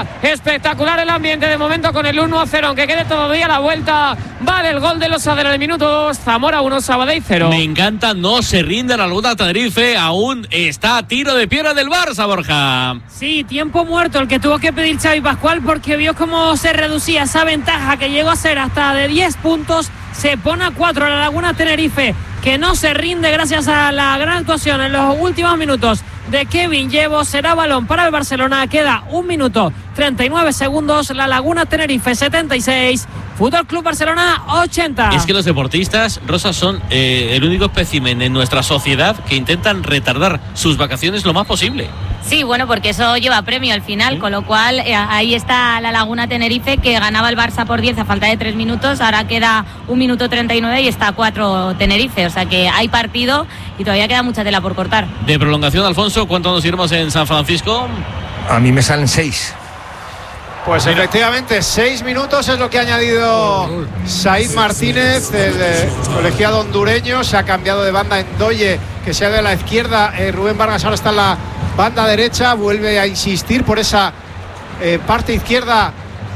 espectacular el ambiente de momento con el 1-0, aunque quede todavía la vuelta. Vale el gol de los Adela de minuto 2, Zamora 1, Sabadell 0. Me encanta, no se rinde la Laguna Tenerife, aún está a tiro de piedra del Barça, Borja. Sí, tiempo muerto el que tuvo que pedir Xavi Pascual, porque vio cómo se reducía esa ventaja que llegó a ser hasta de 10 puntos. Se pone a 4 la Laguna Tenerife, que no se rinde gracias a la gran actuación en los últimos minutos de Kevin Llevo. Será balón para el Barcelona. Queda 1 minuto 39 segundos. La Laguna Tenerife 76, Fútbol Club Barcelona 80. Es que los deportistas, Rosa, son el único espécimen en nuestra sociedad que intentan retardar sus vacaciones lo más posible. Sí, bueno, porque eso lleva premio al final, con lo cual ahí está la Laguna Tenerife, que ganaba el Barça por 10 a falta de 3 minutos, ahora queda 1 minuto 39 y está a 4 Tenerife, o sea que hay partido y todavía queda mucha tela por cortar. De prolongación, Alfonso, ¿cuánto nos iremos en San Francisco? A mí me salen 6. Pues efectivamente, 6 minutos es lo que ha añadido Said Martínez, el colegiado hondureño. Se ha cambiado de banda en Ndoye, que se ha ido a la izquierda. Rubén Vargas ahora está en la banda derecha, vuelve a insistir por esa parte izquierda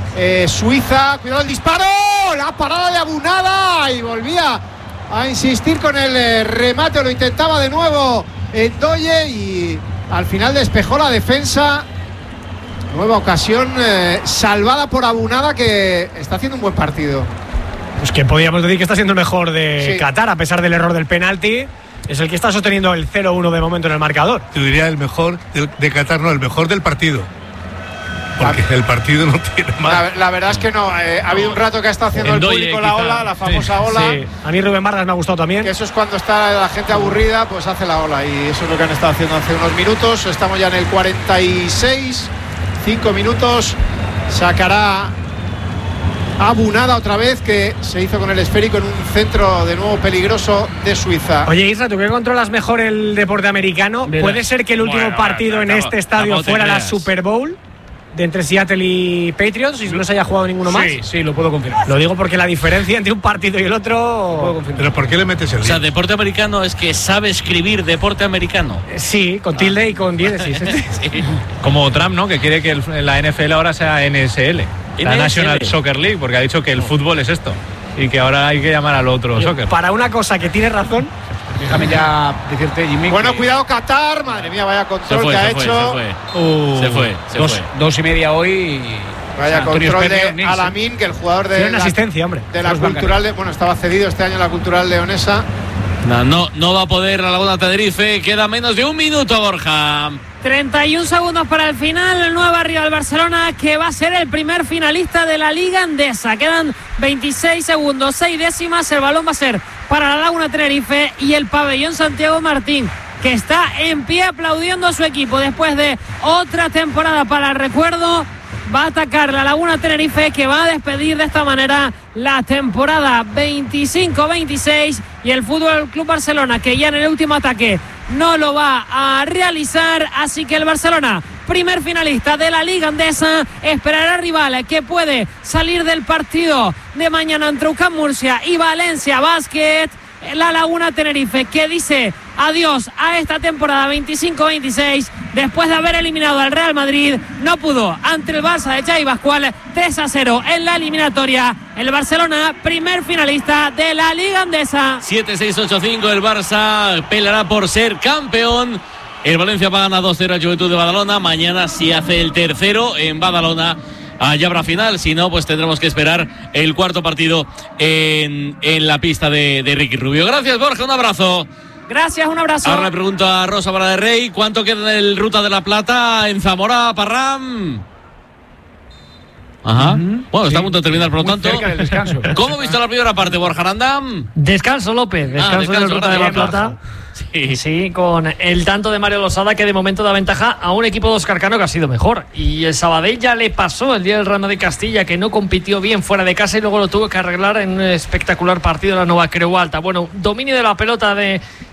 Suiza. Cuidado el disparo, la parada de Abunada, y volvía a insistir con el remate. Lo intentaba de nuevo Ndoye y al final despejó la defensa. Nueva ocasión salvada por Abunada, que está haciendo un buen partido. Pues que podríamos decir que está siendo el mejor de Sí. Qatar, a pesar del error del penalti. Es el que está sosteniendo el 0-1 de momento en el marcador. Yo diría el mejor de Qatar, no, el mejor del partido. Porque el partido no tiene más. La verdad es que no. Ha habido un rato que ha estado haciendo el Ndoye, público la quizá. ola, la famosa ola. Sí. A mí Rubén Vargas me ha gustado también. Que eso es cuando está la gente aburrida, pues hace la ola. Y eso es lo que han estado haciendo hace unos minutos. Estamos ya en el 46. 5 minutos. Sacará Abunada otra vez, que se hizo con el esférico en un centro de nuevo peligroso de Suiza. Oye, Isra, tú que controlas mejor el deporte americano, Mira. ¿puede ser que el último partido en este estadio fuera la Super Bowl de entre Seattle y Patriots y no se haya jugado ninguno más? Sí, lo puedo confirmar. Lo digo porque la diferencia entre un partido y el otro... Pero ¿por qué le metes el O sea, lío? deporte americano es que sabe escribir deporte americano. Sí, con tilde y con diéresis. Sí. Como Trump, ¿no? Que quiere que la NFL ahora sea NSL, la NSL. National Soccer League, porque ha dicho que el fútbol es esto y que ahora hay que llamar al otro soccer. Para una cosa que tiene razón, Déjame ya decirte, Jimmy. Bueno, que cuidado Qatar. Madre mía, vaya control que ha hecho. Se fue. 2:30 hoy. Y Vaya Antonio control Espejo, de Nilsson. Alamín, que el jugador tiene de una asistencia, hombre. la Los Cultural de, bueno, estaba cedido este año en la Cultural Leonesa. No va a poder la Laguna Tenerife. Queda menos de 1 minuto, Borja. 31 segundos para el final. El nuevo arriba del Barcelona, que va a ser el primer finalista de la Liga Endesa. Quedan 26 segundos, 6 décimas. El balón va a ser para la Laguna Tenerife y el pabellón Santiago Martín, que está en pie aplaudiendo a su equipo después de otra temporada para el recuerdo. Va a atacar la Laguna Tenerife, que va a despedir de esta manera la temporada 25-26, y el Fútbol Club Barcelona, que ya en el último ataque no lo va a realizar. Así que el Barcelona, primer finalista de la Liga Endesa, esperará rival que puede salir del partido de mañana entre UCAM Murcia y Valencia Basket. La Laguna Tenerife, que dice adiós a esta temporada 25-26 después de haber eliminado al Real Madrid. No pudo ante el Barça de Xavi Pascual, 3-0 en la eliminatoria. El Barcelona, primer finalista de la Liga Endesa. 7-6-8-5, el Barça peleará por ser campeón. El Valencia va a ganar 2-0 a Juventud de Badalona. Mañana, si hace el tercero en Badalona, allá habrá final. Si no, pues tendremos que esperar el cuarto partido en la pista de Ricky Rubio. Gracias, Borja, un abrazo. Gracias, un abrazo. Ahora le pregunto a Rosa Vara de Rey, ¿cuánto queda en el Ruta de la Plata en Zamora, Parram? Ajá. Bueno, está a punto de terminar, por lo tanto. cerca del descanso. ¿Cómo ha visto la primera parte, Borja Arandam? Descanso, López. Descanso del Ruta de la Plata. Sí, con el tanto de Mario Losada, que de momento da ventaja a un equipo de Óscar Cano que ha sido mejor. Y el Sabadell ya le pasó el día del Real Madrid Castilla, que no compitió bien fuera de casa y luego lo tuvo que arreglar en un espectacular partido de la Nova Creu Alta. Bueno, dominio de la pelota de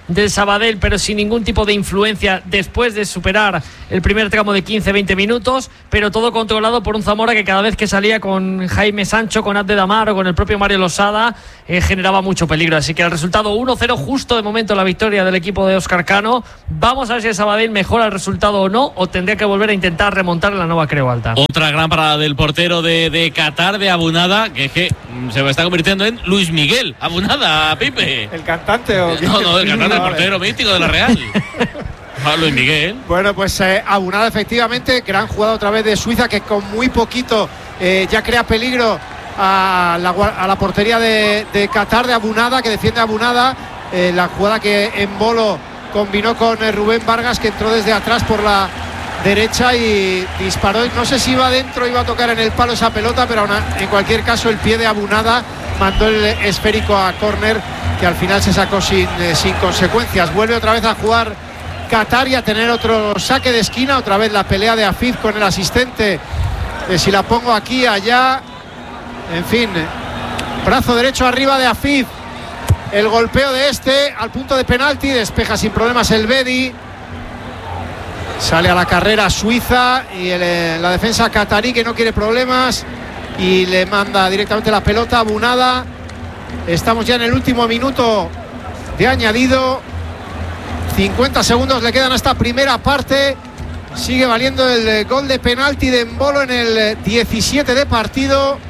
del Sabadell, pero sin ningún tipo de influencia después de superar el primer tramo de 15-20 minutos, pero todo controlado por un Zamora que cada vez que salía con Jaime Sancho, con Abde Damar o con el propio Mario Losada, generaba mucho peligro. Así que el resultado 1-0, justo de momento la victoria del equipo de Óscar Cano. Vamos a ver si el Sabadell mejora el resultado o no, o tendría que volver a intentar remontar en la nueva Creu Alta. Otra gran parada del portero de Qatar, de Abunada, que se está convirtiendo en Luis Miguel Abunada, Pipe. ¿El cantante o qué? No, el cantante, el portero mítico de la Real. Luis Miguel. Bueno, pues Abunada, efectivamente, gran jugada otra vez de Suiza, que con muy poquito ya crea peligro a la portería de Qatar, de Abunada, que defiende a Abunada. La jugada que Embolo combinó con Rubén Vargas, que entró desde atrás por la derecha y disparó. No sé si iba adentro, iba a tocar en el palo esa pelota, pero en cualquier caso el pie de Abunada mandó el esférico a córner, que al final se sacó sin consecuencias. Vuelve otra vez a jugar Qatar y a tener otro saque de esquina. Otra vez la pelea de Afif con el asistente, si la pongo aquí, allá, en fin, brazo derecho arriba de Afif, el golpeo de este al punto de penalti, despeja sin problemas el Bedi. Sale a la carrera Suiza y la defensa catarí, que no quiere problemas, y le manda directamente la pelota a Abunada. Estamos ya en el último minuto de añadido. 50 segundos le quedan a esta primera parte. Sigue valiendo el gol de penalti de Embolo en el 17 de partido.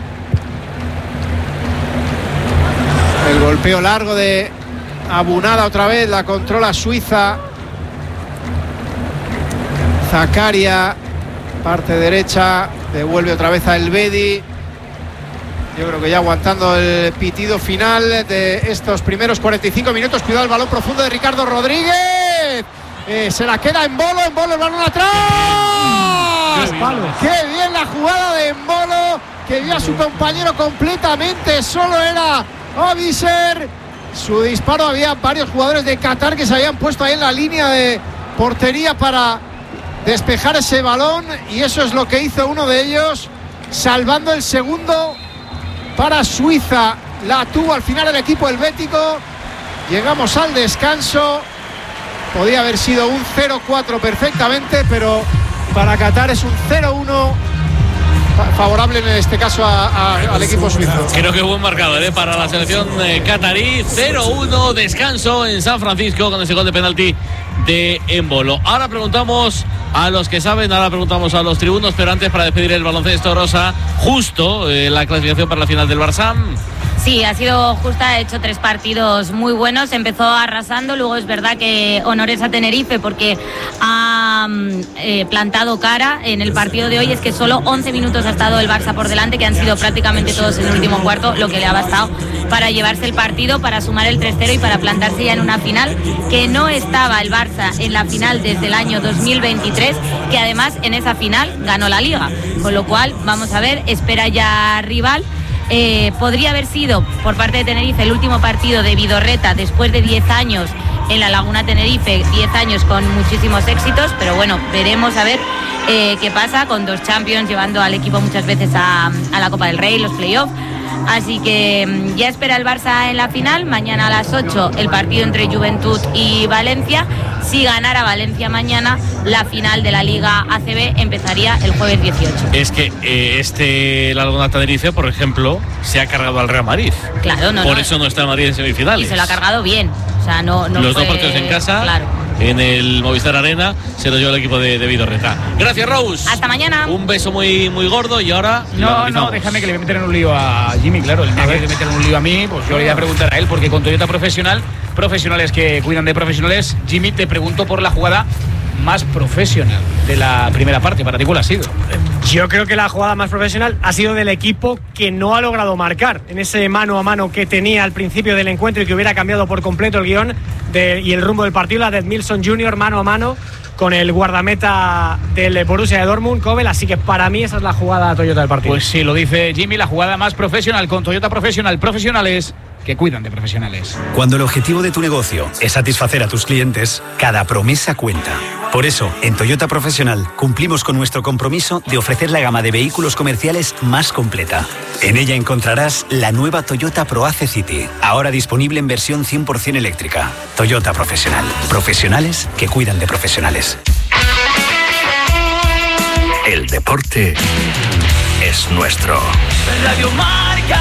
El golpeo largo de Abunada, otra vez la controla Suiza. Zakaria, parte derecha, devuelve otra vez a Elvedi. Yo creo que ya aguantando el pitido final de estos primeros 45 minutos. Cuidado el balón profundo de Ricardo Rodríguez. Se la queda Embolo, el balón atrás. ¡Qué bien la jugada de Embolo! Que vio a su compañero completamente solo, era Aviser. Su disparo, había varios jugadores de Qatar que se habían puesto ahí en la línea de portería para despejar ese balón, y eso es lo que hizo uno de ellos, salvando el segundo para Suiza. La tuvo al final el equipo helvético. Llegamos al descanso. Podía haber sido un 0-4 perfectamente, pero para Qatar es un 0-1 favorable en este caso al equipo suizo. Creo que buen marcador para la selección catarí. 0-1, descanso en San Francisco con ese gol de penalti de Embolo. Ahora preguntamos a los que saben, ahora preguntamos a los tribunos, pero antes, para despedir el baloncesto rosa, justo la clasificación para la final del Barça. Sí, ha sido justa, ha hecho 3 partidos muy buenos, empezó arrasando, luego es verdad que honores a Tenerife porque ha plantado cara en el partido de hoy. Es que solo 11 minutos ha estado el Barça por delante, que han sido prácticamente todos en el último cuarto, lo que le ha bastado para llevarse el partido, para sumar el 3-0 y para plantarse ya en una final, que no estaba el Barça en la final desde el año 2023, que además en esa final ganó la Liga, con lo cual vamos a ver, espera ya rival. Podría haber sido por parte de Tenerife el último partido de Vidorreta después de 10 años en la Laguna Tenerife, 10 años con muchísimos éxitos, pero bueno, veremos a ver qué pasa, con 2 Champions, llevando al equipo muchas veces a la Copa del Rey, los playoffs. Así que ya espera el Barça en la final. Mañana a las 8 el partido entre Juventud y Valencia. Si ganara Valencia mañana, la final de la Liga ACB empezaría el jueves 18. Es que la Laguna Tenerife, por ejemplo, se ha cargado al Real Madrid. Claro, por eso no está el Madrid en semifinales. Y se lo ha cargado bien. O sea, no los fue... 2 partidos en casa. Claro. En el Movistar Arena se lo lleva el equipo de Vidorreta. Gracias, Rose. Hasta mañana. Un beso muy, muy gordo y ahora... No, déjame que le voy a meter en un lío a Jimmy, claro. El día que le meter en un lío a mí, pues yo le voy a preguntar a él, porque con Toyota profesionales que cuidan de profesionales, Jimmy, te pregunto por la jugada más profesional de la primera parte. ¿Para ti cuál ha sido? Yo creo que la jugada más profesional ha sido del equipo que no ha logrado marcar en ese mano a mano que tenía al principio del encuentro y que hubiera cambiado por completo el guión y el rumbo del partido, la de Edmilson Jr. mano a mano con el guardameta del Borussia de Dortmund, Kobel. Así que para mí esa es la jugada Toyota del partido. Pues sí, lo dice Jimmy, la jugada más profesional con Toyota Profesionales. que cuidan de profesionales. Cuando el objetivo de tu negocio es satisfacer a tus clientes, cada promesa cuenta. Por eso, en Toyota Profesional cumplimos con nuestro compromiso de ofrecer la gama de vehículos comerciales más completa. En ella encontrarás la nueva Toyota ProAce City, ahora disponible en versión 100% eléctrica. Toyota Profesional. Profesionales que cuidan de profesionales. El deporte es nuestro. Radio Marca.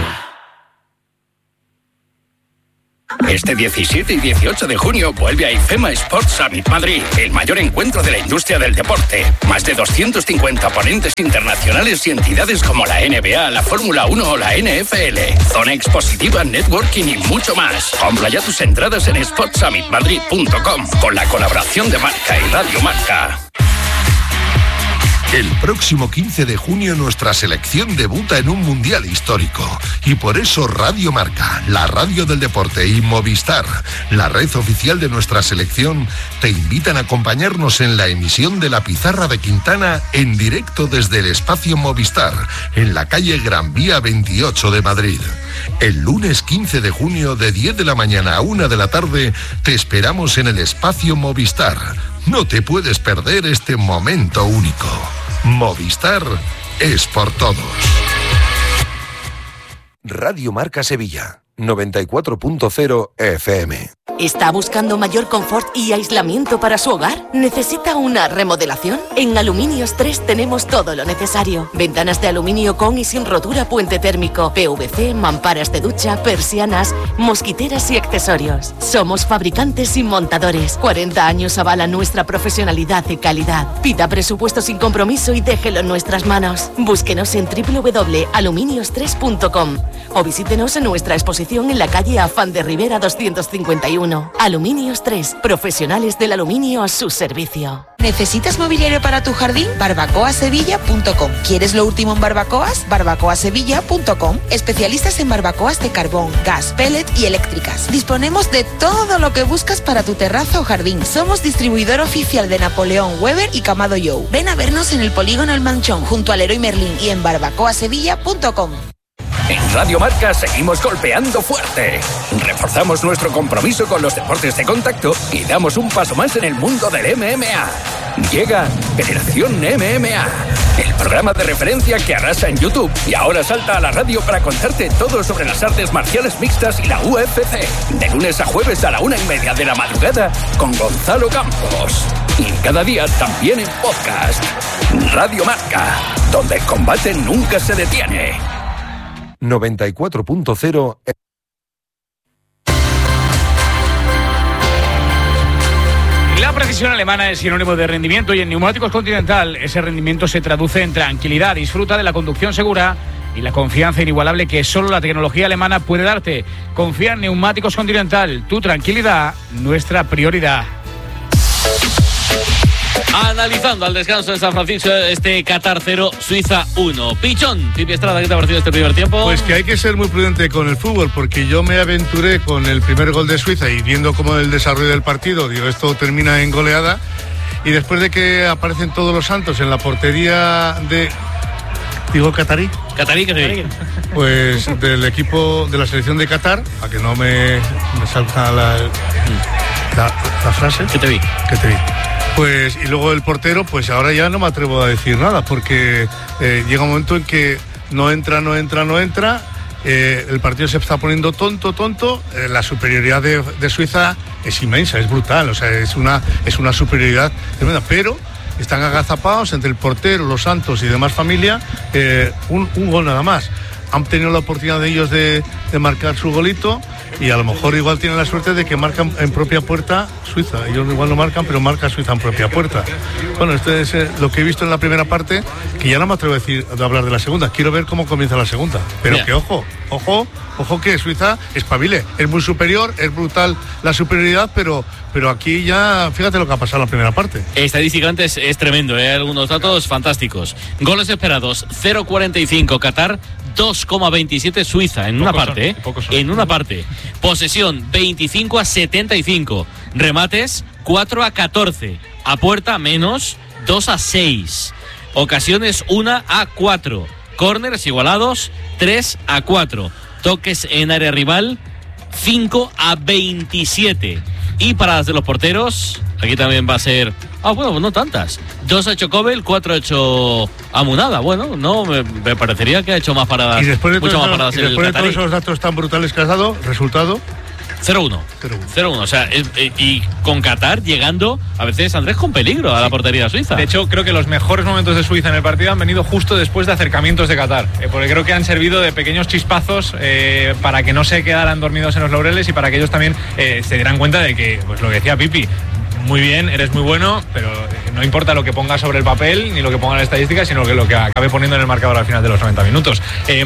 Este 17 y 18 de junio vuelve a IFEMA Sports Summit Madrid, el mayor encuentro de la industria del deporte. Más de 250 ponentes internacionales y entidades como la NBA, la Fórmula 1 o la NFL. Zona expositiva, networking y mucho más. Compra ya tus entradas en sportsummitmadrid.com con la colaboración de Marca y Radio Marca. El próximo 15 de junio nuestra selección debuta en un mundial histórico y por eso Radio Marca, la radio del deporte y Movistar, la red oficial de nuestra selección, te invitan a acompañarnos en la emisión de La Pizarra de Quintana en directo desde el espacio Movistar, en la calle Gran Vía 28 de Madrid. El lunes 15 de junio de 10 de la mañana a 1 de la tarde te esperamos en el espacio Movistar. No te puedes perder este momento único. Movistar es por todos. Radio Marca Sevilla, 94.0 FM. ¿Está buscando mayor confort y aislamiento para su hogar? ¿Necesita una remodelación? En Aluminios 3 tenemos todo lo necesario. Ventanas de aluminio con y sin rotura, puente térmico, PVC, mamparas de ducha, persianas, mosquiteras y accesorios. Somos fabricantes y montadores. 40 años avalan nuestra profesionalidad y calidad. Pida presupuesto sin compromiso y déjelo en nuestras manos. Búsquenos en www.aluminios3.com o visítenos en nuestra exposición en la calle Afán de Rivera 251. Aluminios 3, profesionales del aluminio a su servicio. ¿Necesitas mobiliario para tu jardín? barbacoasevilla.com. ¿Quieres lo último en barbacoas? barbacoasevilla.com. Especialistas en barbacoas de carbón, gas, pellet y eléctricas. Disponemos de todo lo que buscas para tu terraza o jardín. Somos distribuidor oficial de Napoleón, Weber y Camado Joe. Ven a vernos en el polígono El Manchón, junto al Leroy Merlin y en barbacoasevilla.com. En Radio Marca seguimos golpeando fuerte. Reforzamos nuestro compromiso con los deportes de contacto y damos un paso más en el mundo del MMA. Llega Generación MMA, el programa de referencia que arrasa en YouTube y ahora salta a la radio para contarte todo sobre las artes marciales mixtas y la UFC. De lunes a jueves a la 1:30 de la madrugada con Gonzalo Campos. Y cada día también en podcast. Radio Marca, donde el combate nunca se detiene. 94.0. La precisión alemana es sinónimo de rendimiento y en Neumáticos Continental ese rendimiento se traduce en tranquilidad. Disfruta de la conducción segura y la confianza inigualable que solo la tecnología alemana puede darte. Confía en Neumáticos Continental, tu tranquilidad, nuestra prioridad. Analizando al descanso de San Francisco, Qatar 0, Suiza 1. Pichón, Pipi Estrada, ¿qué te ha parecido este primer tiempo? Pues que hay que ser muy prudente con el fútbol, porque yo me aventuré con el primer gol de Suiza y viendo cómo el desarrollo del partido, digo, esto termina en goleada, y después de que aparecen todos los santos en la portería de... ¿Digo catarí? Catarí. Pues del equipo de la selección de Qatar, a que no me salta la frase. Que te vi. Pues, y luego el portero, pues ahora ya no me atrevo a decir nada, porque llega un momento en que no entra. El partido se está poniendo tonto. La superioridad de Suiza es inmensa, es brutal, o sea, es una superioridad tremenda, pero están agazapados entre el portero, los santos y demás familia, un gol nada más. Han tenido la oportunidad de ellos de marcar su golito y a lo mejor igual tienen la suerte de que marcan en propia puerta Suiza. Ellos igual no marcan, pero marca Suiza en propia puerta. Bueno, esto es lo que he visto en la primera parte, que ya no me atrevo a hablar de la segunda. Quiero ver cómo comienza la segunda. Pero que ojo que Suiza espabile. Es muy superior, es brutal la superioridad, pero aquí ya, fíjate lo que ha pasado en la primera parte. Estadísticamente es tremendo, algunos datos fantásticos. Goles esperados, 0,45 Qatar, 2,27 Suiza en una parte. En una parte. Posesión, 25-75. Remates, 4-14. A puerta, menos, 2-6. Ocasiones, 1-4. Córneres igualados, 3-4. toques en área rival, 5 a 27. Y paradas de los porteros, aquí también va a ser... bueno, no tantas. 2 ha hecho Kobel, 4 ha hecho Amunada. Bueno, no, me parecería que ha hecho más paradas. Y después de, mucho más paradas y después de todos esos datos tan brutales que has dado, resultado... 0-1. O sea, y con Qatar llegando a veces, Andrés, con peligro a la portería suiza. De hecho, creo que los mejores momentos de Suiza en el partido han venido justo después de acercamientos de Qatar, porque creo que han servido de pequeños chispazos para que no se quedaran dormidos en los laureles y para que ellos también se dieran cuenta de que, pues lo que decía Pipi, muy bien, eres muy bueno, pero no importa lo que pongas sobre el papel ni lo que ponga en la estadística, sino que lo que acabe poniendo en el marcador al final de los 90 minutos.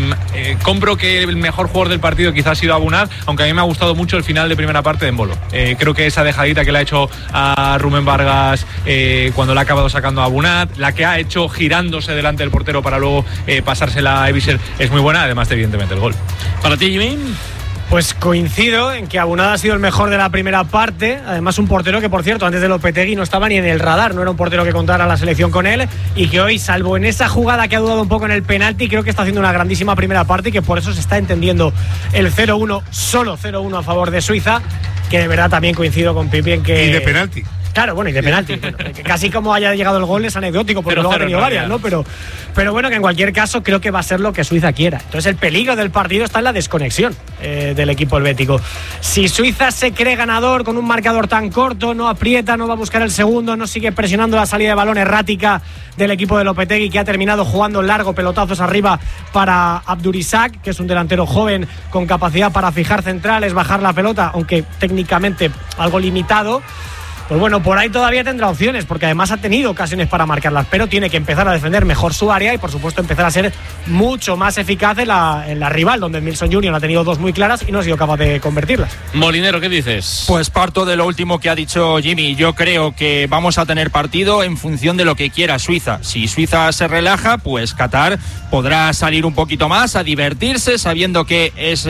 Compro que el mejor jugador del partido quizás ha sido Abunad, aunque a mí me ha gustado mucho el final de primera parte de Embolo. Creo que esa dejadita que le ha hecho a Rubén Vargas cuando le ha acabado sacando a Abunad, la que ha hecho girándose delante del portero para luego pasársela a Ebiser, es muy buena, además de evidentemente el gol. ¿Para ti, Jimmy? Pues coincido en que Abunada ha sido el mejor de la primera parte. Además, un portero que, por cierto, antes de Lopetegui no estaba ni en el radar. No era un portero que contara la selección con él. Y que hoy, salvo en esa jugada que ha dudado un poco en el penalti, creo que está haciendo una grandísima primera parte y que por eso se está entendiendo el 0-1, solo 0-1 a favor de Suiza. Que de verdad también coincido con Pipi en que... Y de penalti. Claro, bueno, y de penalti. Que casi como haya llegado el gol es anecdótico, porque luego ha tenido varias, ¿no? Pero bueno, que en cualquier caso creo que va a ser lo que Suiza quiera. Entonces el peligro del partido está en la desconexión del equipo helvético. Si Suiza se cree ganador con un marcador tan corto, no aprieta, no va a buscar el segundo, no sigue presionando la salida de balón errática del equipo de Lopetegui, que ha terminado jugando largo, pelotazos arriba para Abdurizak, que es un delantero joven con capacidad para fijar centrales, bajar la pelota, aunque técnicamente algo limitado. Pues bueno, por ahí todavía tendrá opciones, porque además ha tenido ocasiones para marcarlas, pero tiene que empezar a defender mejor su área y por supuesto empezar a ser mucho más eficaz en la rival, donde Milson Junior ha tenido dos muy claras y no ha sido capaz de convertirlas. Molinero, ¿qué dices? Pues parto de lo último que ha dicho Jimmy. Yo creo que vamos a tener partido en función de lo que quiera Suiza. Si Suiza se relaja, pues Qatar podrá salir un poquito más a divertirse, sabiendo que es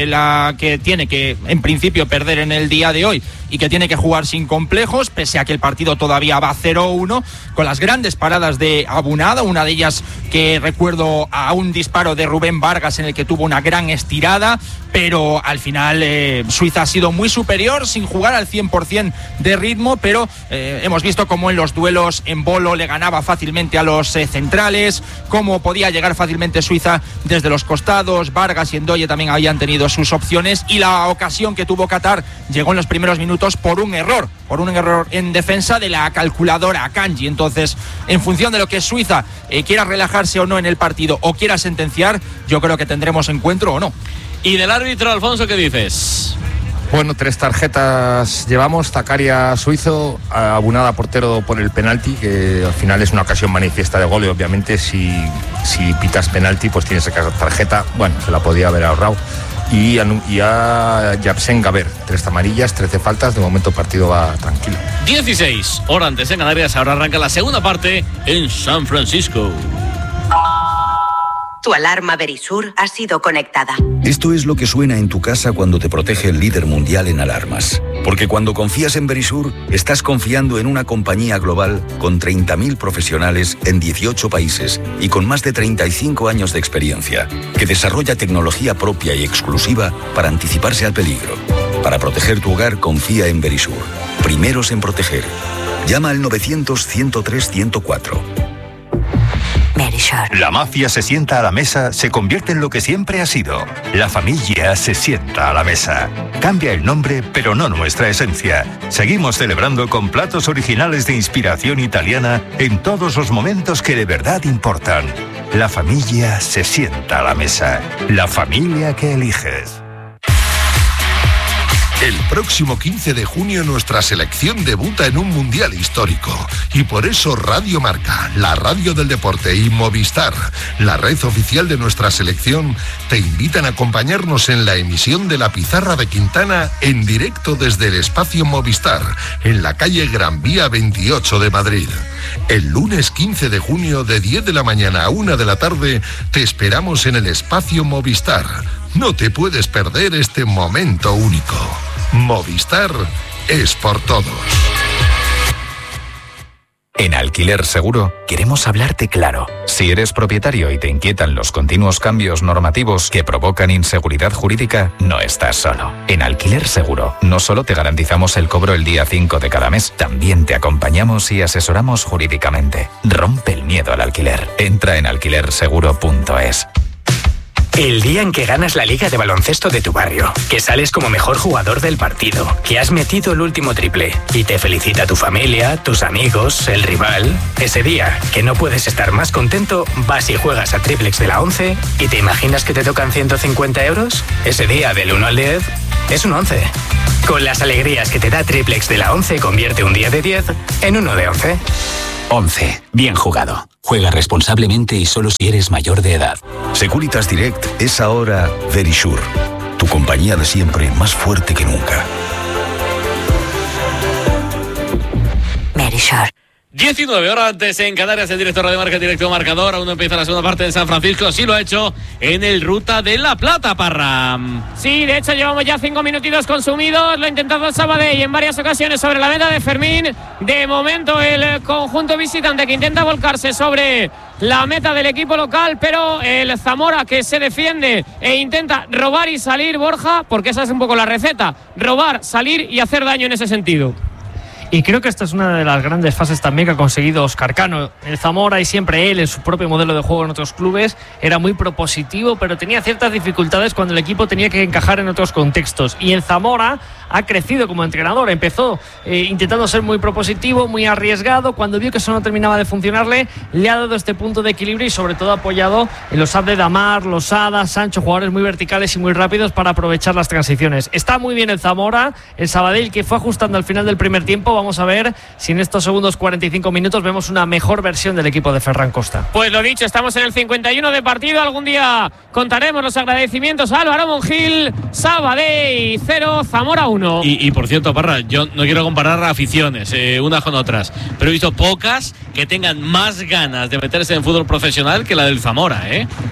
la que tiene que en principio perder en el día de hoy y que tiene que jugar sin complejos, pese a que el partido todavía va 0-1, con las grandes paradas de Abunada, una de ellas que recuerdo a un disparo de Rubén Vargas en el que tuvo una gran estirada, pero al final Suiza ha sido muy superior, sin jugar al 100% de ritmo, pero hemos visto cómo en los duelos Embolo le ganaba fácilmente a los centrales, cómo podía llegar fácilmente Suiza desde los costados. Vargas y Endoye también habían tenido sus opciones, y la ocasión que tuvo Qatar llegó en los primeros minutos por un error en defensa de la calculadora Kanji. Entonces, en función de lo que Suiza quiera relajarse o no en el partido o quiera sentenciar, yo creo que tendremos encuentro o no. ¿Y del árbitro, Alfonso, qué dices? Bueno, 3 tarjetas llevamos: Zakaria suizo, Abunada portero por el penalti, que al final es una ocasión manifiesta de gol, y obviamente si pitas penalti pues tienes que sacar tarjeta. Bueno, se la podía haber ahorrado. Y a Yapsen Gaber, 3 amarillas, 13 faltas. De momento el partido va tranquilo. 16 horas antes en Canarias. Ahora arranca la segunda parte en San Francisco. Tu alarma Verisur ha sido conectada. Esto es lo que suena en tu casa cuando te protege el líder mundial en alarmas. Porque cuando confías en Verisur, estás confiando en una compañía global con 30.000 profesionales en 18 países y con más de 35 años de experiencia, que desarrolla tecnología propia y exclusiva para anticiparse al peligro. Para proteger tu hogar, confía en Verisur. Primeros en proteger. Llama al 900-103-104. La mafia se sienta a la mesa, se convierte en lo que siempre ha sido. La familia se sienta a la mesa. Cambia el nombre, pero no nuestra esencia. Seguimos celebrando con platos originales de inspiración italiana en todos los momentos que de verdad importan. La familia se sienta a la mesa. La familia que eliges. El próximo 15 de junio nuestra selección debuta en un mundial histórico. Y por eso Radio Marca, la radio del deporte, y Movistar, la red oficial de nuestra selección, te invitan a acompañarnos en la emisión de La Pizarra de Quintana en directo desde el espacio Movistar, en la calle Gran Vía 28 de Madrid. El lunes 15 de junio, de 10 de la mañana a 1 de la tarde, te esperamos en el espacio Movistar. No te puedes perder este momento único. Movistar es por todos. En Alquiler Seguro queremos hablarte claro. Si eres propietario y te inquietan los continuos cambios normativos que provocan inseguridad jurídica, no estás solo. En Alquiler Seguro no solo te garantizamos el cobro el día 5 de cada mes, también te acompañamos y asesoramos jurídicamente. Rompe el miedo al alquiler. Entra en alquilerseguro.es. El día en que ganas la liga de baloncesto de tu barrio, que sales como mejor jugador del partido, que has metido el último triple y te felicita tu familia, tus amigos, el rival. Ese día, que no puedes estar más contento, vas y juegas a Triplex de la 11 y te imaginas que te tocan 150 euros. Ese día, del 1 al 10, es un 11. Con las alegrías que te da Triplex de la 11, convierte un día de 10 en uno de 11. 11. Bien jugado. Juega responsablemente y solo si eres mayor de edad. Securitas Direct es ahora Verisure, tu compañía de siempre más fuerte que nunca. Verisure. 19 horas antes en Canarias, en directo Radio Marca, directo marcador. Aún no empieza la segunda parte en San Francisco. Sí lo ha hecho en el Ruta de la Plata, Parra. Sí, de hecho llevamos ya 5 minutitos consumidos. Lo ha intentado el Sabadell en varias ocasiones sobre la meta de Fermín. De momento el conjunto visitante que intenta volcarse sobre la meta del equipo local, pero el Zamora que se defiende e intenta robar y salir, Borja, porque esa es un poco la receta. Robar, salir y hacer daño en ese sentido. Y creo que esta es una de las grandes fases también que ha conseguido Óscar Cano. El Zamora, y siempre él en su propio modelo de juego en otros clubes, era muy propositivo, pero tenía ciertas dificultades cuando el equipo tenía que encajar en otros contextos. Y el Zamora ha crecido como entrenador. Empezó intentando ser muy propositivo, muy arriesgado. Cuando vio que eso no terminaba de funcionarle, le ha dado este punto de equilibrio y sobre todo apoyado en los de Damar, Losada, Sancho, jugadores muy verticales y muy rápidos para aprovechar las transiciones. Está muy bien el Zamora, el Sabadell que fue ajustando al final del primer tiempo. Vamos a ver si en estos segundos 45 minutos vemos una mejor versión del equipo de Ferran Costa. Pues lo dicho, estamos en el 51 de partido. Algún día contaremos los agradecimientos a Álvaro Monjil. Sabadell 0, Zamora 1. Y por cierto, Parra, yo no quiero comparar aficiones unas con otras, pero he visto pocas que tengan más ganas de meterse en fútbol profesional que la del Zamora,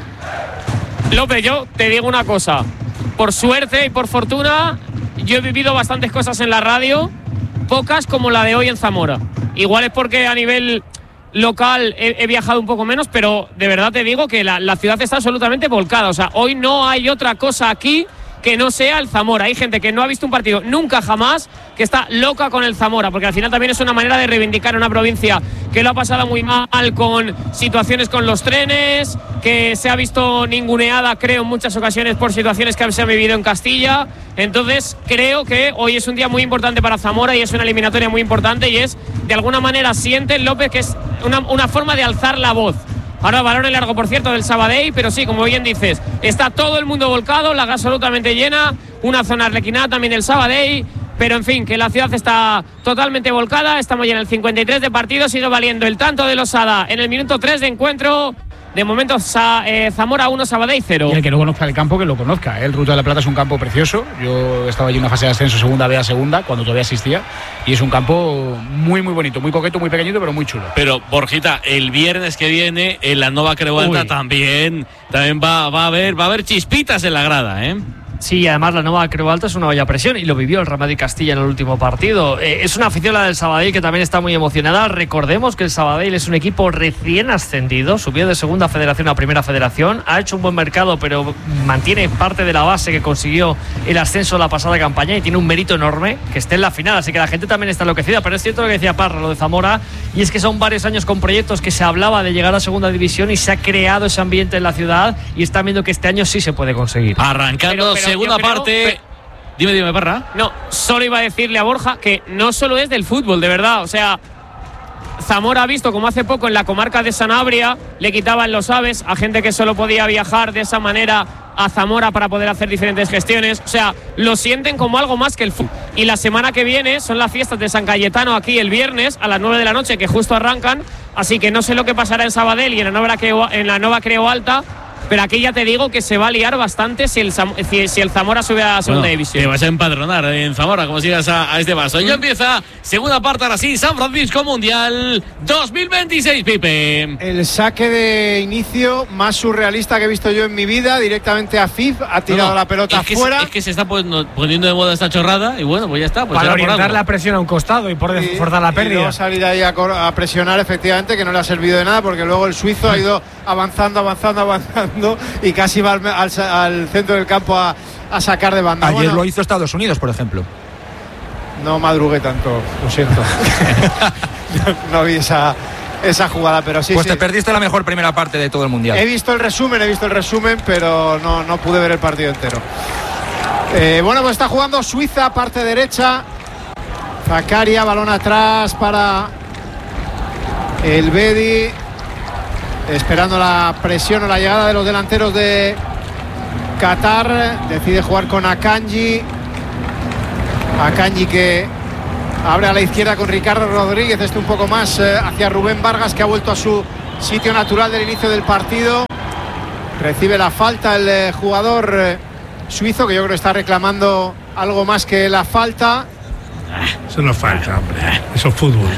López, yo te digo una cosa. Por suerte y por fortuna, yo he vivido bastantes cosas en la radio, pocas como la de hoy en Zamora. Igual es porque a nivel local he viajado un poco menos, pero de verdad te digo que la ciudad está absolutamente volcada. O sea, hoy no hay otra cosa aquí que no sea el Zamora. Hay gente que no ha visto un partido nunca jamás, que está loca con el Zamora, porque al final también es una manera de reivindicar una provincia que lo ha pasado muy mal con situaciones con los trenes, que se ha visto ninguneada, creo, en muchas ocasiones por situaciones que se han vivido en Castilla. Entonces creo que hoy es un día muy importante para Zamora y es una eliminatoria muy importante, y es, de alguna manera, siente López que es una forma de alzar la voz. Ahora balón en largo, por cierto, del Sabadell, pero sí, como bien dices, está todo el mundo volcado, la absolutamente llena, una zona arlequinada también del Sabadell, pero en fin, que la ciudad está totalmente volcada. Estamos ya en el 53 de partido, sigue valiendo el tanto de Losada en el minuto 3 de encuentro. De momento Zamora 1, Sabadell 0. Y el que no conozca el campo, que lo conozca. El Ruta de la Plata es un campo precioso. Yo estaba allí en una fase de ascenso segunda B a segunda, cuando todavía existía. Y es un campo muy, muy bonito, muy coqueto, muy pequeñito, pero muy chulo. Pero, Borjita, el viernes que viene en la Nova Creu Alta también va a haber chispitas en la grada, Sí, además la Nova Creu Alta es una olla a presión y lo vivió el Real Madrid Castilla en el último partido. Es una afición la del Sabadell que también está muy emocionada. Recordemos que el Sabadell es un equipo recién ascendido, subió de segunda federación a primera federación, ha hecho un buen mercado, pero mantiene parte de la base que consiguió el ascenso la pasada campaña y tiene un mérito enorme que esté en la final, así que la gente también está enloquecida. Pero es cierto lo que decía Parra, lo de Zamora, y es que son varios años con proyectos que se hablaba de llegar a segunda división y se ha creado ese ambiente en la ciudad y están viendo que este año sí se puede conseguir. Arrancando segunda parte. Dime, Parra. No, solo iba a decirle a Borja que no solo es del fútbol, de verdad. O sea, Zamora ha visto como hace poco en la comarca de Sanabria le quitaban los aves a gente que solo podía viajar de esa manera a Zamora para poder hacer diferentes gestiones. O sea, lo sienten como algo más que el fútbol. Y la semana que viene son las fiestas de San Cayetano aquí el viernes a las 9 de la noche, que justo arrancan. Así que no sé lo que pasará en Sabadell y en la Nova Creu Alta, pero aquí ya te digo que se va a liar bastante si el Zamora sube a segunda división. Te vas a empadronar en Zamora, como sigas a este paso. Ya empieza segunda parte, ahora sí, San Francisco Mundial 2026, Pipe. El saque de inicio más surrealista que he visto yo en mi vida, directamente a Fif, ha tirado la pelota fuera. Es que se está poniendo de moda esta chorrada y bueno, pues ya está. Pues para orientar la presión a un costado y por forzar la pérdida. Y luego salir ahí a presionar, efectivamente, que no le ha servido de nada, porque luego el suizo ha ido avanzando y casi va al centro del campo a sacar de banda. Ayer lo hizo Estados Unidos, por ejemplo. No madrugué tanto, lo siento. no vi esa jugada, pero sí. Pues te perdiste la mejor primera parte de todo el Mundial. He visto el resumen, pero no pude ver el partido entero. Bueno, pues está jugando Suiza, parte derecha. Zakaria, balón atrás para el Bedi, esperando la presión o la llegada de los delanteros de Qatar. Decide jugar con Akanji que abre a la izquierda con Ricardo Rodríguez, un poco más hacia Rubén Vargas, que ha vuelto a su sitio natural del inicio del partido. Recibe la falta el jugador suizo, que yo creo que está reclamando algo más que la falta. Eso no es falta, hombre. Eso es fútbol.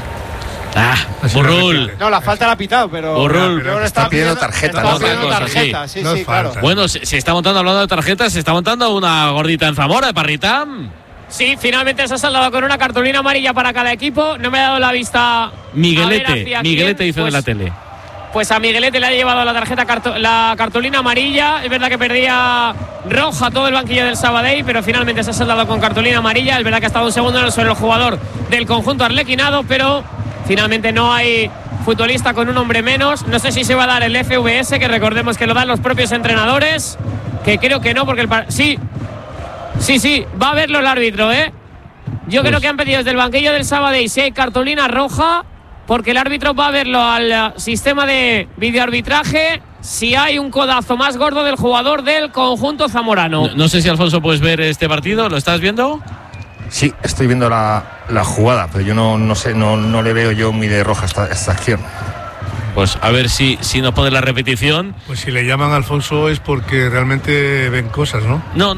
Burrul. No, la falta la ha pitado, pero está pidiendo tarjeta. Sí, claro. Bueno, se está montando, hablando de tarjetas, se está montando una gordita en Zamora, de Parrita. Sí, finalmente se ha saldado con una cartulina amarilla para cada equipo. No me ha dado la vista. Miguelete hizo de la tele. Pues a Miguelete le ha llevado la cartulina amarilla. Es verdad que perdía roja todo el banquillo del Sabadell, pero finalmente se ha saldado con cartulina amarilla. Es verdad que ha estado un segundo en el suelo el jugador del conjunto arlequinado, pero finalmente no hay futbolista con un hombre menos. No sé si se va a dar el FVS, que recordemos que lo dan los propios entrenadores, que creo que no, porque sí, va a verlo el árbitro, Yo creo que han pedido desde el banquillo del Sabadell si hay cartulina roja, porque el árbitro va a verlo al sistema de videoarbitraje si hay un codazo más gordo del jugador del conjunto zamorano. No sé si, Alfonso, puedes ver este partido, ¿lo estás viendo? Sí, estoy viendo la jugada, pero yo no sé, no le veo yo muy de roja esta acción. Pues a ver si nos pone la repetición. Pues si le llaman a Alfonso es porque realmente ven cosas, ¿no? No,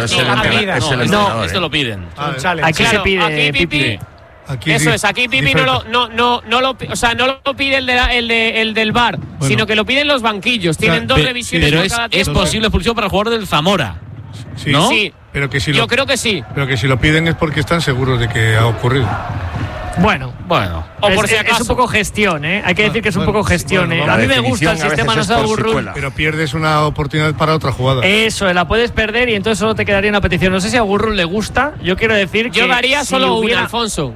esto lo piden. Aquí se pide, Pipi. Eso es, aquí Pipi no lo pide el del VAR, sino que lo piden los banquillos. Tienen dos revisiones pero por cada tiempo. Es posible expulsión para el jugador del Zamora. Sí, ¿no? Sí, pero que yo creo que sí. Pero que si lo piden es porque están seguros de que ha ocurrido. Bueno, o por si acaso. Es un poco gestión, Hay que decir que es un poco gestión, A mí me gusta el sistema, no sé, Agurrul. Pero pierdes una oportunidad para otra jugada. Eso, la puedes perder y entonces solo te quedaría una petición. No sé si a Agurrul le gusta. Yo quiero decir que yo daría solo una, Alfonso.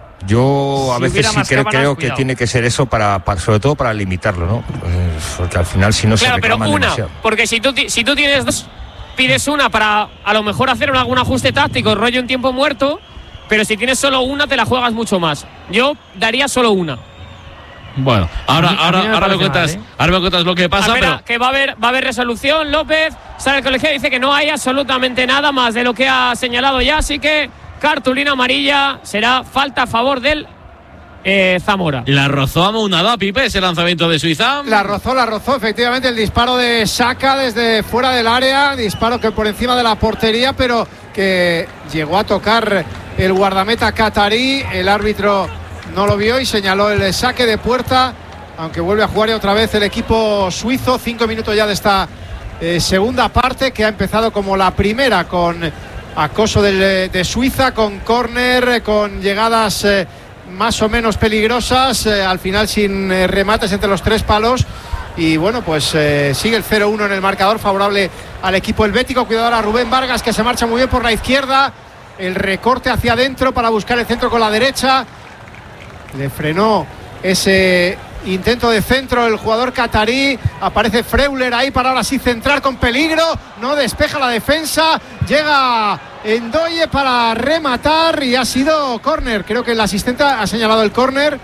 Yo a veces sí creo que tiene que ser eso para sobre todo para limitarlo, ¿no? Porque al final si no se reclaman demasiado. Porque si tú tienes dos, pides una para a lo mejor hacer algún ajuste táctico, rollo en tiempo muerto, pero si tienes solo una te la juegas mucho más. Yo daría solo una. Bueno, ahora me cuentas lo que pasa. Pero que va a haber resolución. López sale el colegiado y dice que no hay absolutamente nada más de lo que ha señalado ya, así que cartulina amarilla, será falta a favor del Zamora. La rozó a Mounada, Pipe, ese lanzamiento de Suiza. La rozó, efectivamente, el disparo de Saka desde fuera del área, disparo que por encima de la portería, pero que llegó a tocar el guardameta catarí. El árbitro no lo vio y señaló el saque de puerta, aunque vuelve a jugar otra vez el equipo suizo. 5 minutos ya de esta segunda parte, que ha empezado como la primera, con acoso de Suiza, con córner, con llegadas más o menos peligrosas, al final sin remates entre los tres palos. Y bueno, pues sigue el 0-1 en el marcador, favorable al equipo helvético. Cuidado ahora Rubén Vargas, que se marcha muy bien por la izquierda. El recorte hacia adentro para buscar el centro con la derecha. Le frenó ese intento de centro el jugador catarí. Aparece Freuler ahí para ahora sí centrar con peligro. No despeja la defensa. Llega Ndoye para rematar y ha sido córner. Creo que el asistente ha señalado el córner.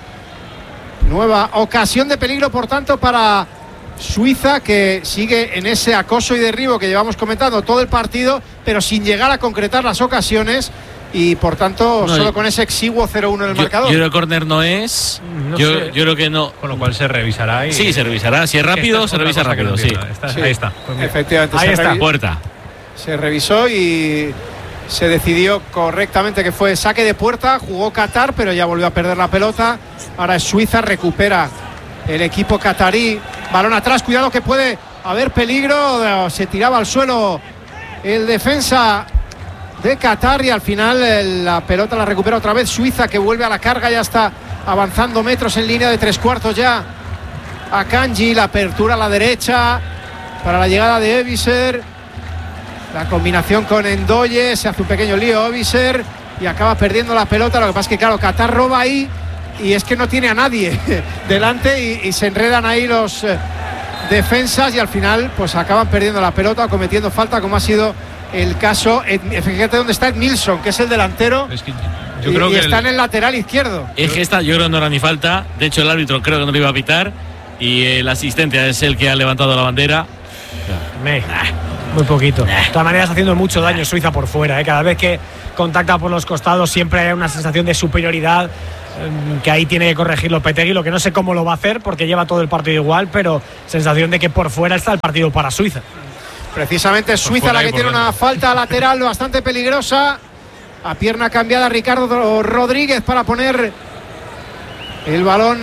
Nueva ocasión de peligro, por tanto, para Suiza, que sigue en ese acoso y derribo que llevamos comentando todo el partido, pero sin llegar a concretar las ocasiones. y por tanto solo con ese exiguo 0-1 en el marcador. Yo creo que córner no es. Yo creo que no. Con lo cual se revisará. Sí, se revisará. Si es rápido, se revisa rápido. Sí. Ahí está. Efectivamente. Ahí está. Puerta. Se revisó y se decidió correctamente que fue saque de puerta. Jugó Qatar, pero ya volvió a perder la pelota. Ahora es Suiza, recupera el equipo qatarí. Balón atrás, cuidado que puede haber peligro. Se tiraba al suelo el defensa de Qatar y al final la pelota la recupera otra vez Suiza, que vuelve a la carga. Ya está avanzando metros en línea de 3/4 ya a Kanji. La apertura a la derecha para la llegada de Eviser. La combinación con Endoye, se hace un pequeño lío Eviser y acaba perdiendo la pelota. Lo que pasa es que claro, Qatar roba ahí y es que no tiene a nadie delante y se enredan ahí los defensas y al final pues acaban perdiendo la pelota, cometiendo falta, como ha sido el caso. Fíjate dónde está Ed Nilsson, que es el delantero. Es que yo creo que está en el lateral izquierdo. Es que esta yo creo que no era ni falta. De hecho, el árbitro creo que no le iba a pitar y el asistente es el que ha levantado la bandera. Muy poquito. De todas maneras, haciendo mucho daño Suiza por fuera. Cada vez que contacta por los costados siempre hay una sensación de superioridad que ahí tiene que corregir Lopetegui. Lo que no sé cómo lo va a hacer porque lleva todo el partido igual, pero sensación de que por fuera está el partido para Suiza. Precisamente Suiza la que tiene una falta lateral bastante peligrosa. A pierna cambiada Ricardo Rodríguez para poner el balón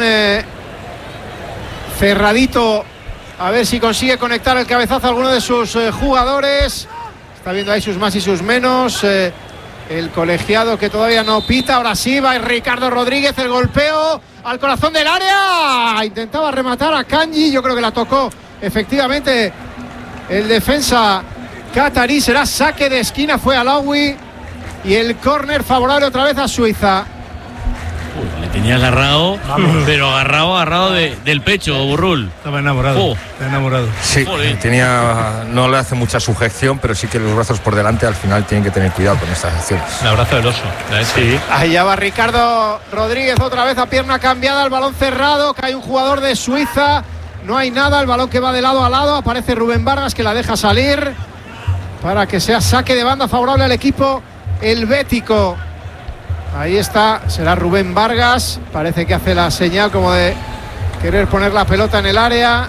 cerradito. A ver si consigue conectar el cabezazo a alguno de sus jugadores. Está viendo ahí sus más y sus menos. El colegiado que todavía no pita. Ahora sí va Ricardo Rodríguez. El golpeo al corazón del área. Intentaba rematar a Kanji. Yo creo que la tocó efectivamente el defensa qatarí. Será saque de esquina. Fue Alaoui. Y el córner favorable otra vez a Suiza. Le tenía agarrado, pero agarrado del pecho, Burrul. Estaba enamorado. Está enamorado. Sí, no le hace mucha sujeción, pero sí que los brazos por delante al final tienen que tener cuidado con estas acciones. El abrazo del oso. Sí. Allá va Ricardo Rodríguez otra vez a pierna cambiada, el balón cerrado, cae un jugador de Suiza, no hay nada, el balón que va de lado a lado, aparece Rubén Vargas que la deja salir para que sea saque de banda favorable al equipo helvético. Ahí está, será Rubén Vargas. Parece que hace la señal como de querer poner la pelota en el área.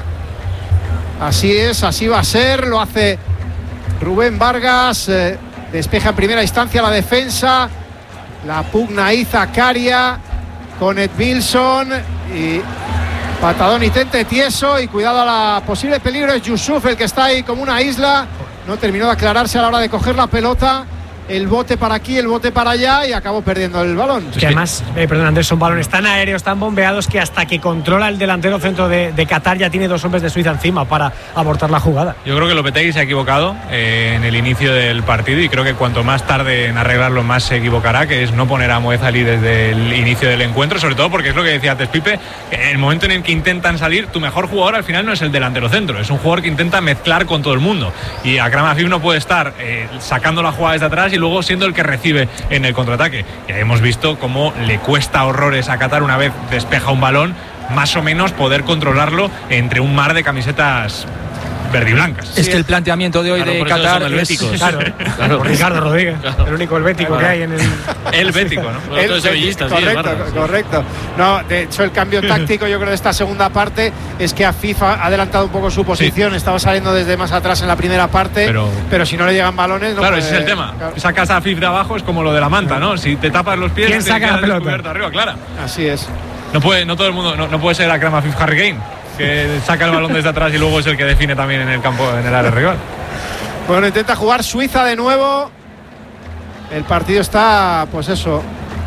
Así es, así va a ser. Lo hace Rubén Vargas. Despeja en primera instancia la defensa. La pugna ahí Zakaria con Ed Wilson. Y patadón y tente tieso. Y cuidado a la posible peligro. Es Yusuf el que está ahí como una isla. No terminó de aclararse a la hora de coger la pelota. El bote para aquí, el bote para allá y acabó perdiendo el balón. Que además, perdón Andrés, son balones tan aéreos, tan bombeados que hasta que controla el delantero centro de Qatar ya tiene dos hombres de Suiza encima para abortar la jugada. Yo creo que Lopetegui se ha equivocado en el inicio del partido y creo que cuanto más tarde en arreglarlo más se equivocará, que es no poner a Moez Ali desde el inicio del encuentro, sobre todo porque es lo que decía antes Pipe, en el momento en el que intentan salir, tu mejor jugador al final no es el delantero centro, es un jugador que intenta mezclar con todo el mundo y Akram Afif no puede estar sacando la jugada desde atrás y luego siendo el que recibe en el contraataque. Ya hemos visto cómo le cuesta horrores a Qatar una vez despeja un balón, más o menos poder controlarlo entre un mar de camisetas verdiblancas. Es que el planteamiento de hoy de Qatar es... Claro, Ricardo Rodríguez, el único helvético que hay en el... Helvético, ¿no? El sevillista, correcto. No, de hecho el cambio táctico yo creo de esta segunda parte es que Afif ha adelantado un poco su posición, estaba saliendo desde más atrás en la primera parte, pero si no le llegan balones... No ese es el tema. Sacas a Afif de abajo, es como lo de la manta, ¿no? Si te tapas los pies... ¿Quién saca la pelota? Arriba, Clara. Así es. No todo el mundo, no puede ser Akram Afif Harry Kane, que saca el balón desde atrás y luego es el que define también en el campo, en el área rival. Bueno, intenta jugar Suiza de nuevo. El partido está, pues eso,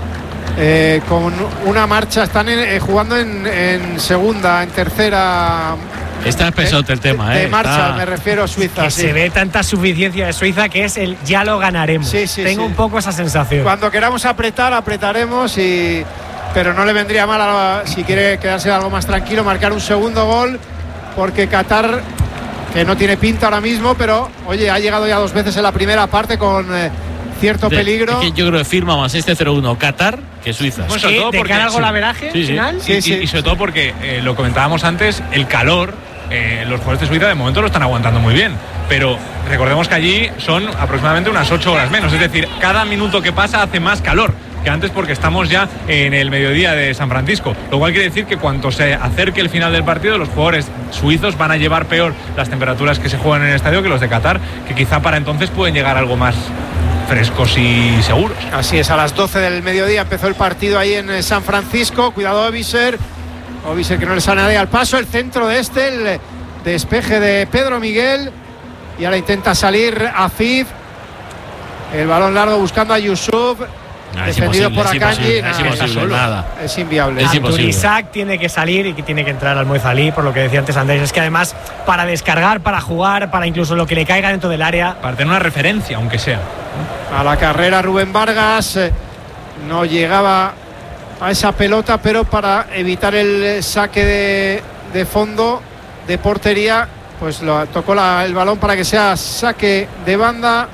con una marcha. Están jugando en segunda, en tercera. Está pesote el tema, de marcha, me refiero a Suiza. Que se ve tanta suficiencia de Suiza que es el ya lo ganaremos. Tengo un poco esa sensación. Cuando queramos apretaremos pero no le vendría mal si quiere quedarse algo más tranquilo, marcar un segundo gol, porque Qatar, que no tiene pinta ahora mismo, pero oye, ha llegado ya 2 veces en la primera parte con cierto peligro. Es que yo creo que firma más este 0-1 Qatar que Suiza. Bueno, sobre todo porque, ¿de cara al golaveraje final? Y sobre todo porque lo comentábamos antes, el calor los jugadores de Suiza de momento lo están aguantando muy bien, pero recordemos que allí son aproximadamente unas 8 horas menos, es decir, cada minuto que pasa hace más calor que antes porque estamos ya en el mediodía de San Francisco, lo cual quiere decir que cuanto se acerque el final del partido, los jugadores suizos van a llevar peor las temperaturas que se juegan en el estadio que los de Qatar, que quizá para entonces pueden llegar algo más frescos y seguros. Así es, a las 12 del mediodía empezó el partido ahí en San Francisco. Cuidado Obiser que no le sale nadie al paso, el centro de el despeje de Pedro Miguel y ahora intenta salir Afif, el balón largo buscando a Yusuf. Defendido por Akanji, es inviable. Abdurisak tiene que salir y que tiene que entrar al Moezalí, por lo que decía antes Andrés, es que además para descargar, para jugar, para incluso lo que le caiga dentro del área, para tener una referencia, aunque sea. A la carrera Rubén Vargas, no llegaba a esa pelota, pero para evitar el saque de fondo de portería, pues tocó el balón para que sea saque de banda.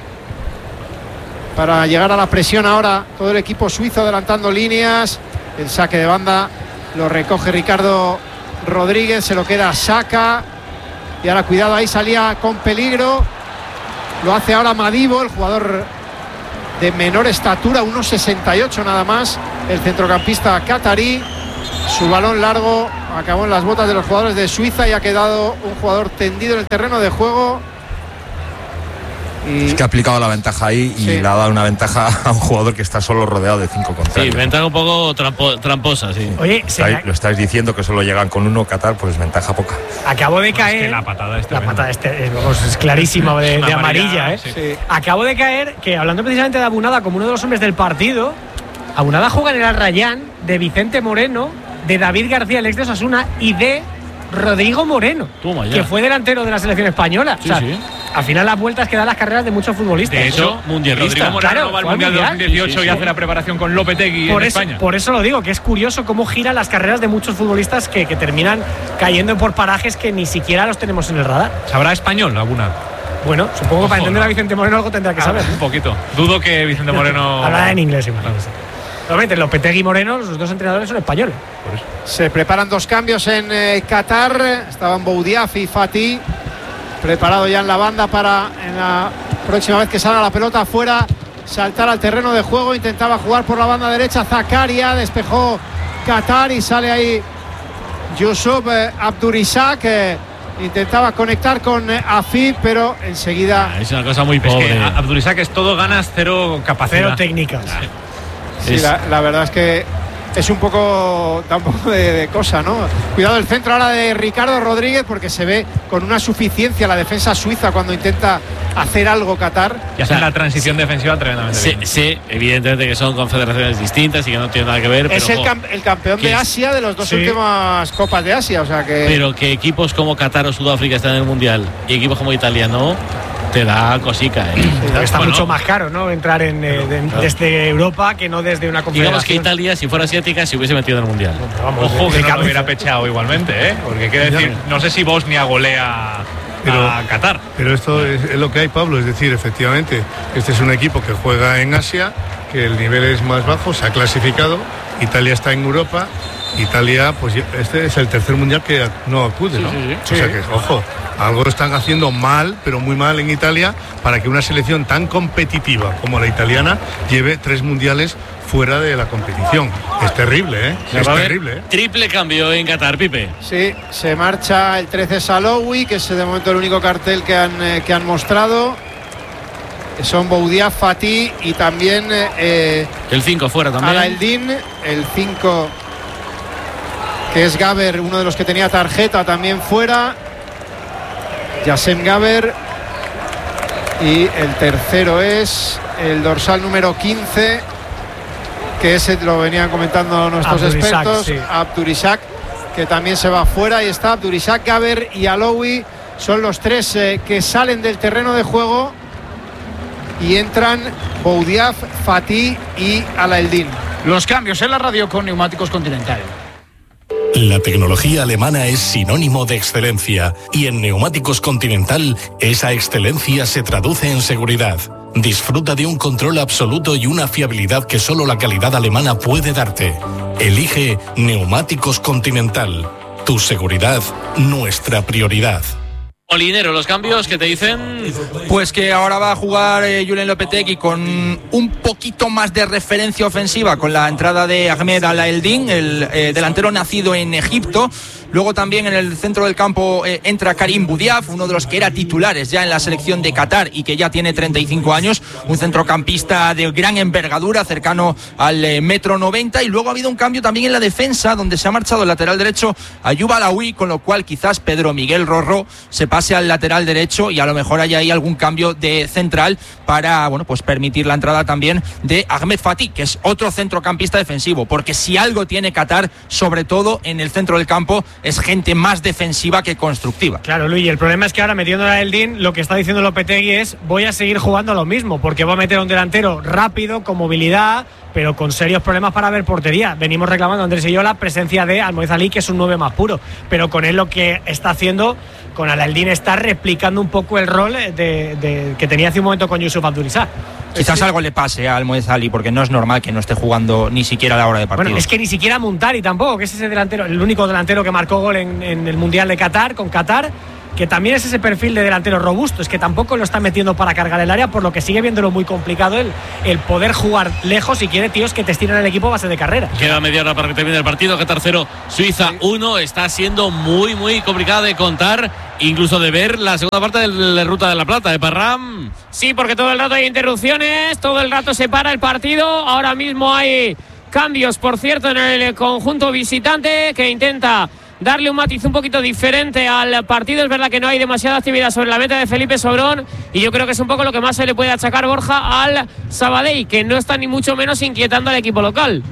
Para llegar a la presión ahora todo el equipo suizo adelantando líneas. El saque de banda lo recoge Ricardo Rodríguez, se lo queda Saka. Y ahora cuidado, ahí salía con peligro. Lo hace ahora Madibo, el jugador de menor estatura, 1,68 nada más. El centrocampista catarí. Su balón largo acabó en las botas de los jugadores de Suiza y ha quedado un jugador tendido en el terreno de juego. Es que ha aplicado la ventaja ahí y le ha dado una ventaja a un jugador que está solo rodeado de 5 contrarios. Sí, ventaja un poco tramposa, sí. Oye, lo estáis diciendo que solo llegan con uno Qatar, pues ventaja poca. Acabo de caer. Es que la patada es clarísima de amarilla, ¿eh? Sí. Acabo de caer que, hablando precisamente de Abunada como uno de los hombres del partido, Abunada juega en el Al Rayyan de Vicente Moreno, de David García, el ex de Osasuna, y de Rodrigo Moreno, que fue delantero de la selección española. Sí, sí. Al final las vueltas que dan las carreras de muchos futbolistas. De hecho, mundialista. Rodrigo Moreno va al Mundial 2018 y hace la preparación con Lopetegui en España. Por eso lo digo, que es curioso cómo giran las carreras de muchos futbolistas que terminan cayendo por parajes que ni siquiera los tenemos en el radar. ¿Sabrá español alguna? Bueno, supongo que para entender a Vicente Moreno algo tendrá que saber. Un poquito. Dudo que Vicente Moreno... Habla en inglés, imagínate. Realmente, Lopetegui y Moreno, los dos entrenadores son españoles. Por eso. Se preparan 2 cambios en Qatar. Estaban Boudiaf y Fatih. Preparado ya en la banda para en la próxima vez que salga la pelota afuera saltar al terreno de juego. Intentaba jugar por la banda derecha Zakaria, despejó Qatar y sale ahí Yusuf Abdurisak, intentaba conectar con Afif, pero enseguida es una cosa muy pobre. Es que Abdurisak es todo ganas, cero capacidad, cero técnicas. Sí, la verdad es que es un poco, da un poco de cosa, ¿no? Cuidado el centro ahora de Ricardo Rodríguez, porque se ve con una suficiencia la defensa suiza cuando intenta hacer algo Qatar. Y hacen la transición defensiva tremendamente bien. Sí, evidentemente que son confederaciones distintas y que no tienen nada que ver. Es pero, el campeón de Asia de las 2 últimas Copas de Asia, o sea que... Pero que equipos como Qatar o Sudáfrica están en el Mundial y equipos como Italia no... Te da cosica, Está mucho más caro, ¿no? Entrar desde Europa que no desde una confederación. Digamos que Italia, si fuera asiática, se hubiese metido en el Mundial. Ojo que no lo hubiera pechado igualmente, Porque quiere decir, no sé si Bosnia golea a Qatar. Pero esto es lo que hay, Pablo. Es decir, efectivamente, este es un equipo que juega en Asia, que el nivel es más bajo, se ha clasificado. Italia está en Europa. Italia, pues este es el tercer mundial que no acude, ¿no? O sea que, ojo, algo están haciendo mal, pero muy mal en Italia, para que una selección tan competitiva como la italiana lleve 3 mundiales fuera de la competición. Es terrible, Es terrible, Triple cambio en Qatar, Pipe. Sí, se marcha el 13 Saloui, que es de momento el único cartel que han mostrado. Son Boudiaf, Fatih y también el 5 fuera también. Alaeldin, el 5 que es Gaber, uno de los que tenía tarjeta, también fuera. Yassem Gaber. Y el tercero es el dorsal número 15, que ese lo venían comentando nuestros expertos, Abdurisak, que también se va fuera. Y está Abdurisak, Gaber y Aloui. Son los 3 que salen del terreno de juego. Y entran Boudiaf, Fatih y Alaeldin. Los cambios en la radio con Neumáticos Continental. La tecnología alemana es sinónimo de excelencia y en Neumáticos Continental esa excelencia se traduce en seguridad. Disfruta de un control absoluto y una fiabilidad que solo la calidad alemana puede darte. Elige Neumáticos Continental. Tu seguridad, nuestra prioridad. Molinero, los cambios que te dicen. Pues que ahora va a jugar Julen Lopetegui con un poquito más de referencia ofensiva con la entrada de Ahmed Al-Eldin, el delantero nacido en Egipto. Luego también en el centro del campo entra Karim Boudiaf, uno de los que era titulares ya en la selección de Qatar y que ya tiene 35 años, un centrocampista de gran envergadura, cercano al 1,90 m. Y luego ha habido un cambio también en la defensa, donde se ha marchado el lateral derecho Ayoub Alaoui, con lo cual quizás Pedro Miguel Rorró se pase al lateral derecho y a lo mejor haya ahí algún cambio de central para, bueno, pues permitir la entrada también de Ahmed Fatih, que es otro centrocampista defensivo, porque si algo tiene Qatar, sobre todo en el centro del campo, es gente más defensiva que constructiva. Claro, Luis, el problema es que ahora metiendo a Eldin, lo que está diciendo Lopetegui es: voy a seguir jugando a lo mismo, porque va a meter a un delantero rápido, con movilidad, pero con serios problemas para ver portería. Venimos reclamando, Andrés y yo, la presencia de Almoez Ali, que es un 9 más puro, pero con él lo que está haciendo con Al-Eldin está replicando un poco el rol que tenía hace un momento con Yusuf Abdulizar. Quizás algo le pase a Almoez Ali, porque no es normal que no esté jugando ni siquiera a la hora de partido. Bueno, es que ni siquiera Muntari tampoco, que es ese delantero, el único delantero que marcó gol en el Mundial de Qatar, con Qatar, que también es ese perfil de delantero robusto, es que tampoco lo está metiendo para cargar el área, por lo que sigue viéndolo muy complicado el poder jugar lejos, y quiere tíos que te estiren el equipo a base de carrera. Queda media hora para que termine el partido. Qatar 0, Suiza 1. Está siendo muy, muy complicada de contar, incluso de ver la segunda parte de la Ruta de la Plata, de Parram. Sí, porque todo el rato hay interrupciones, todo el rato se para el partido. Ahora mismo hay cambios, por cierto, en el conjunto visitante, que intenta darle un matiz un poquito diferente al partido. Es verdad que no hay demasiada actividad sobre la meta de Felipe Sobrón, y yo creo que es un poco lo que más se le puede achacar, Borja, al Sabadell, que no está ni mucho menos inquietando al equipo local.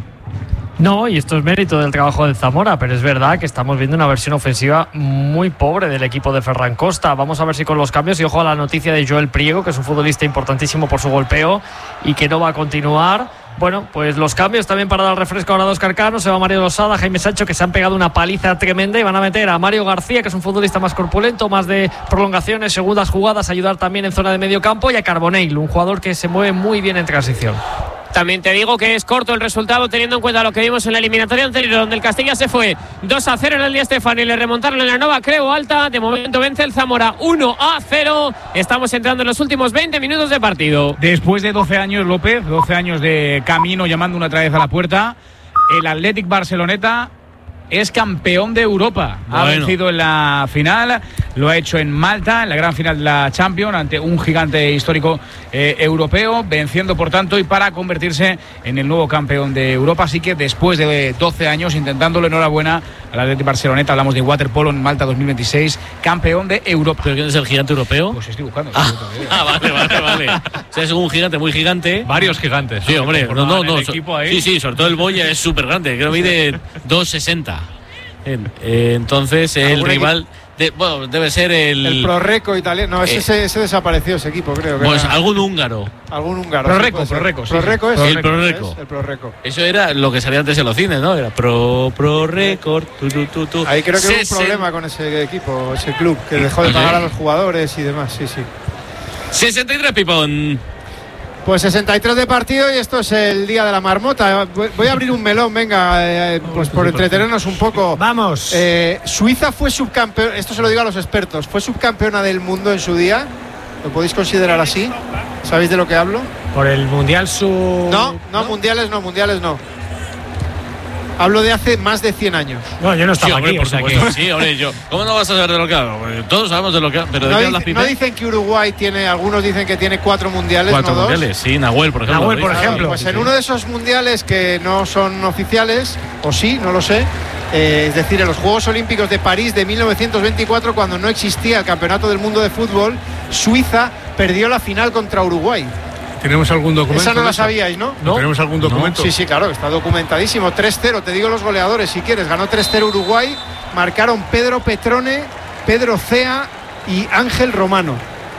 No, y esto es mérito del trabajo del Zamora, pero es verdad que estamos viendo una versión ofensiva muy pobre del equipo de Ferran Costa. Vamos a ver si con los cambios, y ojo a la noticia de Joel Priego, que es un futbolista importantísimo por su golpeo y que no va a continuar. Bueno, pues los cambios también para dar refresco ahora a Óscar Cano. Se va Mario Losada, Jaime Sancho, que se han pegado una paliza tremenda, y van a meter a Mario García, que es un futbolista más corpulento, más de prolongaciones, segundas jugadas, ayudar también en zona de medio campo, y a Carbonell, un jugador que se mueve muy bien en transición. También te digo que es corto el resultado, teniendo en cuenta lo que vimos en la eliminatoria anterior, donde el Castilla se fue 2-0 en el Di Stéfano y le remontaron en la Nova Creu Alta. De momento vence el Zamora 1-0. Estamos entrando en los últimos 20 minutos de partido. Después de 12 años, López, 12 años de camino llamando una otra vez a la puerta, el Athletic Barceloneta es campeón de Europa. Ha vencido en la final, lo ha hecho en Malta, en la gran final de la Champions, ante un gigante histórico europeo, venciendo por tanto y para convertirse en el nuevo campeón de Europa. Así que después de 12 años intentándolo, enhorabuena al Athletic Barceloneta. Hablamos de waterpolo en Malta 2026, campeón de Europa. ¿Pero quién es el gigante europeo? Pues estoy buscando. Vale. O sea, es un gigante muy gigante. Varios gigantes. Sí, hombre. No. Sí, sobre todo el Boya es súper grande. Creo que mide 2,60. Entonces el rival debe ser el Prorreco italiano. No, ese desapareció, ese equipo, creo que pues era algún húngaro. Prorreco es el Prorreco. Eso era lo que salía antes en los cines, ¿no? Era Prorrecord. Ahí creo que hubo un problema con ese equipo, ese club, que dejó de pagar a los jugadores y demás. Sí. 63, Pipón. Pues 63 de partido, y esto es el día de la marmota. Voy a abrir un melón, venga, pues por entretenernos un poco. Vamos. Suiza fue subcampeón, esto se lo digo a los expertos, fue subcampeona del mundo en su día. ¿Lo podéis considerar así? ¿Sabéis de lo que hablo? Por el Mundial No, mundiales no. Hablo de hace más de 100 años. No, yo no estaba aquí. Por supuesto. Sí, hombre, yo. ¿Cómo no vas a saber de lo que hablo? Todos sabemos de lo que hablo. Pero no dicen que Uruguay tiene, algunos dicen que tiene 4 mundiales, ¿4 no mundiales? 2. Sí, Nahuel, por ejemplo. Pues en uno de esos mundiales que no son oficiales, o sí, no lo sé, es decir, en los Juegos Olímpicos de París de 1924, cuando no existía el Campeonato del Mundo de Fútbol, Suiza perdió la final contra Uruguay. ¿Tenemos algún documento? Esa no la sabíais, ¿no? ¿Tenemos algún documento? Sí, claro, está documentadísimo. 3-0, te digo los goleadores si quieres. Ganó 3-0 Uruguay, marcaron Pedro Petrone, Pedro Cea y Ángel Romano.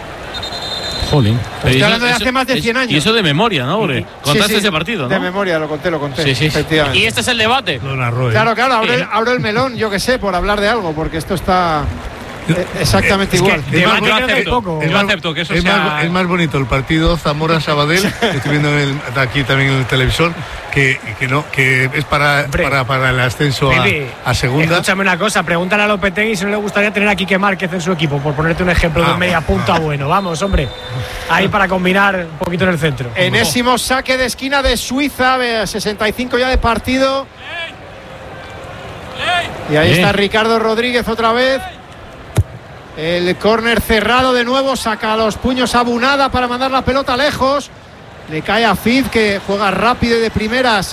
Jolín. Estoy hablando de hace más de 100 años. Y eso de memoria, ¿no? Porque contaste ese partido, ¿no? De memoria, lo conté. Sí. Efectivamente. Y este es el debate. Claro, abro el melón, yo que sé, por hablar de algo, porque esto está exactamente igual. Yo acepto que eso es más bonito el partido Zamora-Sabadell, que estoy viendo aquí también en el televisor, que es para el ascenso a segunda. Escúchame una cosa, pregúntale a Lopetegui si no le gustaría tener a Quique Márquez en su equipo, por ponerte un ejemplo de un media punta bueno. Vamos, hombre, ahí para combinar un poquito en el centro. Enésimo saque de esquina de Suiza, 65 ya de partido. Y ahí está Ricardo Rodríguez otra vez. El córner cerrado de nuevo, saca los puños a Bunada para mandar la pelota lejos. Le cae a Fid, que juega rápido y de primeras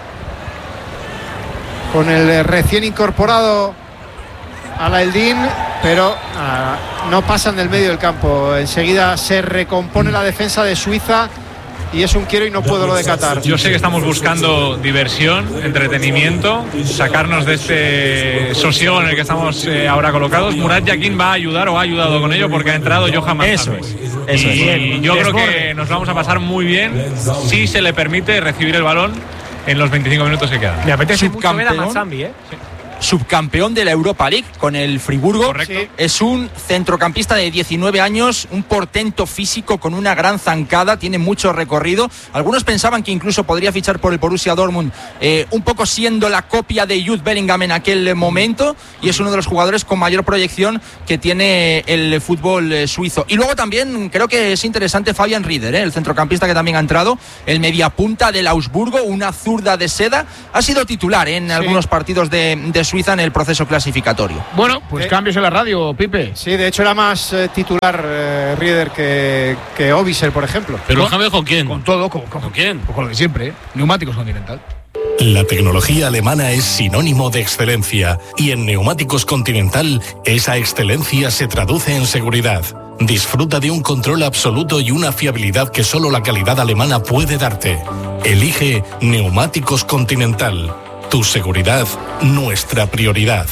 con el recién incorporado Alaeldin, pero no pasan del medio del campo. Enseguida se recompone la defensa de Suiza y es un quiero y no puedo lo de Qatar. Yo sé que estamos buscando diversión, entretenimiento, sacarnos de este sosiego en el que estamos ahora colocados. Murat Yakin va a ayudar o ha ayudado con ello porque ha entrado Johan Manzano. Y yo creo que nos vamos a pasar muy bien si se le permite recibir el balón en los 25 minutos que quedan. Me apetece mucho ver a Manzambi, ¿eh? Sí. Subcampeón de la Europa League con el Friburgo. Correcto. Sí. Es un centrocampista de 19 años, un portento físico con una gran zancada, tiene mucho recorrido. Algunos pensaban que incluso podría fichar por el Borussia Dortmund, un poco siendo la copia de Jude Bellingham en aquel momento, y es uno de los jugadores con mayor proyección que tiene el fútbol suizo. Y luego también creo que es interesante Fabian Rieder, el centrocampista que también ha entrado, el mediapunta del Augsburgo, una zurda de seda, ha sido titular en algunos partidos de Suiza en el proceso clasificatorio. Bueno, pues cambios en la radio, Pipe. Sí, de hecho era más titular Rieder que Obiser, por ejemplo. ¿Pero cambio con quién? Con todo, ¿Con quién? Con lo de siempre, Neumáticos Continental. La tecnología alemana es sinónimo de excelencia y en Neumáticos Continental esa excelencia se traduce en seguridad. Disfruta de un control absoluto y una fiabilidad que solo la calidad alemana puede darte. Elige Neumáticos Continental. Tu seguridad, nuestra prioridad.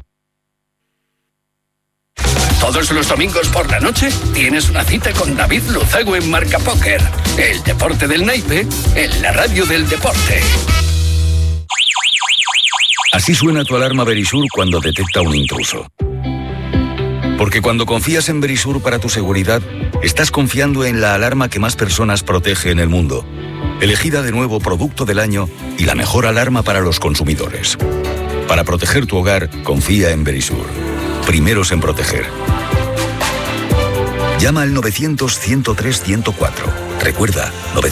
Todos los domingos por la noche tienes una cita con David Luzago en Marca Póker. El deporte del naipe en la radio del deporte. Así suena tu alarma Verisur cuando detecta un intruso. Porque cuando confías en Verisur para tu seguridad, estás confiando en la alarma que más personas protege en el mundo. Elegida de nuevo Producto del Año y la mejor alarma para los consumidores. Para proteger tu hogar, confía en Verisur. Primeros en proteger. Llama al 900-103-104. Recuerda,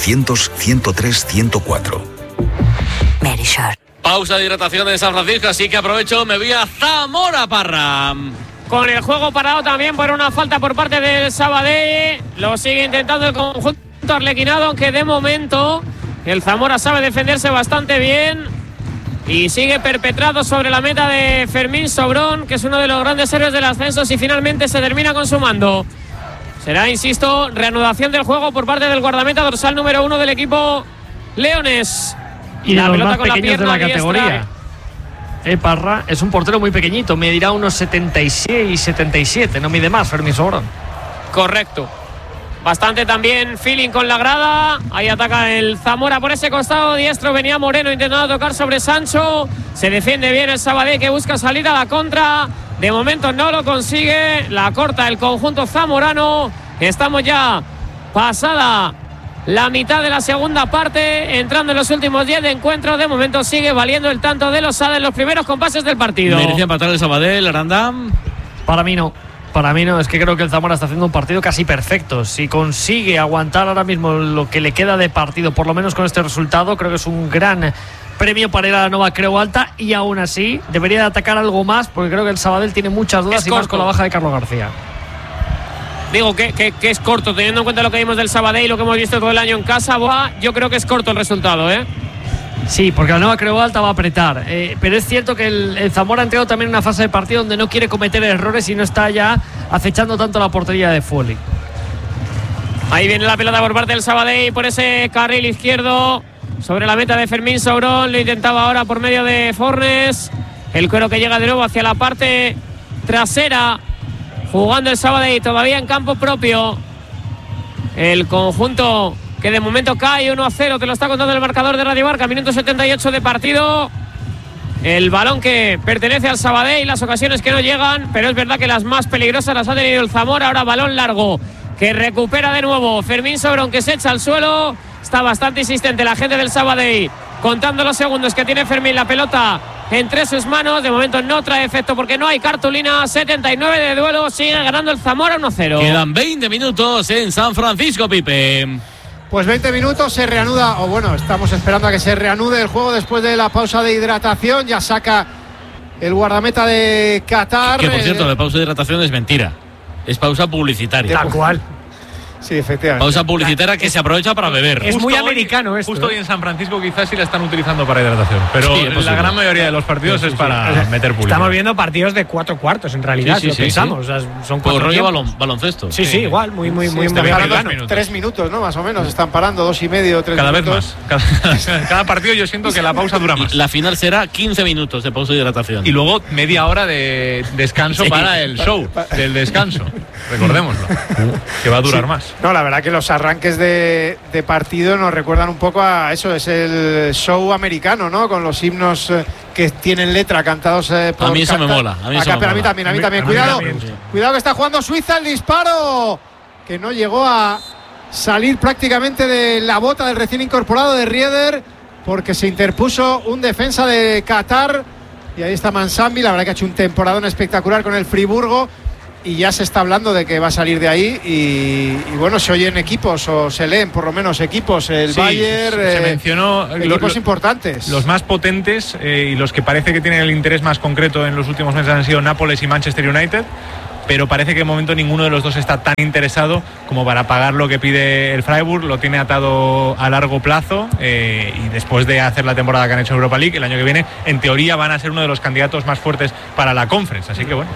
900-103-104. Verisur. Pausa de hidratación en San Francisco, así que aprovecho, me voy a Zamora, Parra. Con el juego parado también por una falta por parte del Sabadell. Lo sigue intentando el conjunto arlequinado, aunque de momento el Zamora sabe defenderse bastante bien y sigue perpetrado sobre la meta de Fermín Sobrón, que es uno de los grandes héroes del ascenso, y finalmente se termina consumando. Será, insisto, reanudación del juego por parte del guardameta dorsal número 1 del equipo leones. Y de los más pequeños de la categoría. Parra es un portero muy pequeñito, medirá unos 76, 77, no mide más Fermín Sobrón. Correcto. Bastante también feeling con la grada. Ahí ataca el Zamora por ese costado diestro. Venía Moreno intentando tocar sobre Sancho. Se defiende bien el Sabadell, que busca salir a la contra. De momento no lo consigue. La corta el conjunto zamorano. Estamos ya pasada la mitad de la segunda parte, entrando en los últimos 10 de encuentro. De momento sigue valiendo el tanto de Losada en los primeros compases del partido. ¿Merecía empatar el Sabadell, Aranda? Para mí no. Para mí no, es que creo que el Zamora está haciendo un partido casi perfecto. Si consigue aguantar ahora mismo lo que le queda de partido, por lo menos con este resultado, creo que es un gran premio para ir a la Nova Creu Alta, y aún así debería de atacar algo más, porque creo que el Sabadell tiene muchas dudas y más con la baja de Carlos García. Digo que es corto, teniendo en cuenta lo que vimos del Sabadell y lo que hemos visto todo el año en casa. Yo creo que es corto el resultado, ¿eh? Sí, porque la Nova Creu Alta va a apretar, pero es cierto que el Zamora ha entrado también en una fase de partido donde no quiere cometer errores y no está ya acechando tanto la portería de Foley. Ahí viene la pelota por parte del Sabadell por ese carril izquierdo sobre la meta de Fermín Sobrón. Lo intentaba ahora por medio de Fornes. El cuero que llega de nuevo hacia la parte trasera, jugando el Sabadell todavía en campo propio. El conjunto que de momento cae 1-0, te lo está contando el marcador de Radio Marca, minuto 78 de partido. El balón que pertenece al Sabadell, las ocasiones que no llegan, pero es verdad que las más peligrosas las ha tenido el Zamora. Ahora balón largo que recupera de nuevo Fermín Sobrón, que se echa al suelo. Está bastante insistente la gente del Sabadell, contando los segundos que tiene Fermín, la pelota entre sus manos. De momento no trae efecto porque no hay cartulina. 79 de duelo, sigue ganando el Zamora 1-0. Quedan 20 minutos en San Francisco, Pipe. Pues 20 minutos, se reanuda, o bueno, estamos esperando a que se reanude el juego después de la pausa de hidratación. Ya saca el guardameta de Qatar. Que por cierto, la pausa de hidratación es mentira. Es pausa publicitaria. Tal cual. Sí, efectivamente. Pausa publicitaria que se aprovecha para beber. Es muy americano esto. Justo hoy en San Francisco quizás sí la están utilizando para hidratación, pero sí, la gran mayoría de los partidos es para meter publicidad. Estamos viendo partidos de 4 cuartos en realidad, sí, lo pensamos. Sí. O sea, son 4 rollo baloncesto. Sí, igual, muy americano. 3 minutos, ¿no? Más o menos. Están parando 2,5, 3 cada minutos. Vez más. Cada partido yo siento que la pausa dura más. La final será 15 minutos de pausa de hidratación. Y luego media hora de descanso para el show del descanso. Recordémoslo. Que va a durar más. No, la verdad que los arranques de partido nos recuerdan un poco a eso, es el show americano, ¿no? Con los himnos que tienen letra cantados por a mí eso me mola. A mí también. Cuidado que está jugando Suiza, el disparo que no llegó a salir prácticamente de la bota del recién incorporado de Rieder, porque se interpuso un defensa de Qatar. Y ahí está Mansambi, la verdad que ha hecho un temporadón espectacular con el Friburgo. Y ya se está hablando de que va a salir de ahí y bueno, se oyen equipos o se leen por lo menos equipos, el Bayern, se mencionó equipos importantes. Los más potentes y los que parece que tienen el interés más concreto en los últimos meses han sido Nápoles y Manchester United, pero parece que de momento ninguno de los dos está tan interesado como para pagar lo que pide el Freiburg. Lo tiene atado a largo plazo y después de hacer la temporada que han hecho en Europa League, el año que viene, en teoría van a ser uno de los candidatos más fuertes para la Conference. Así que bueno.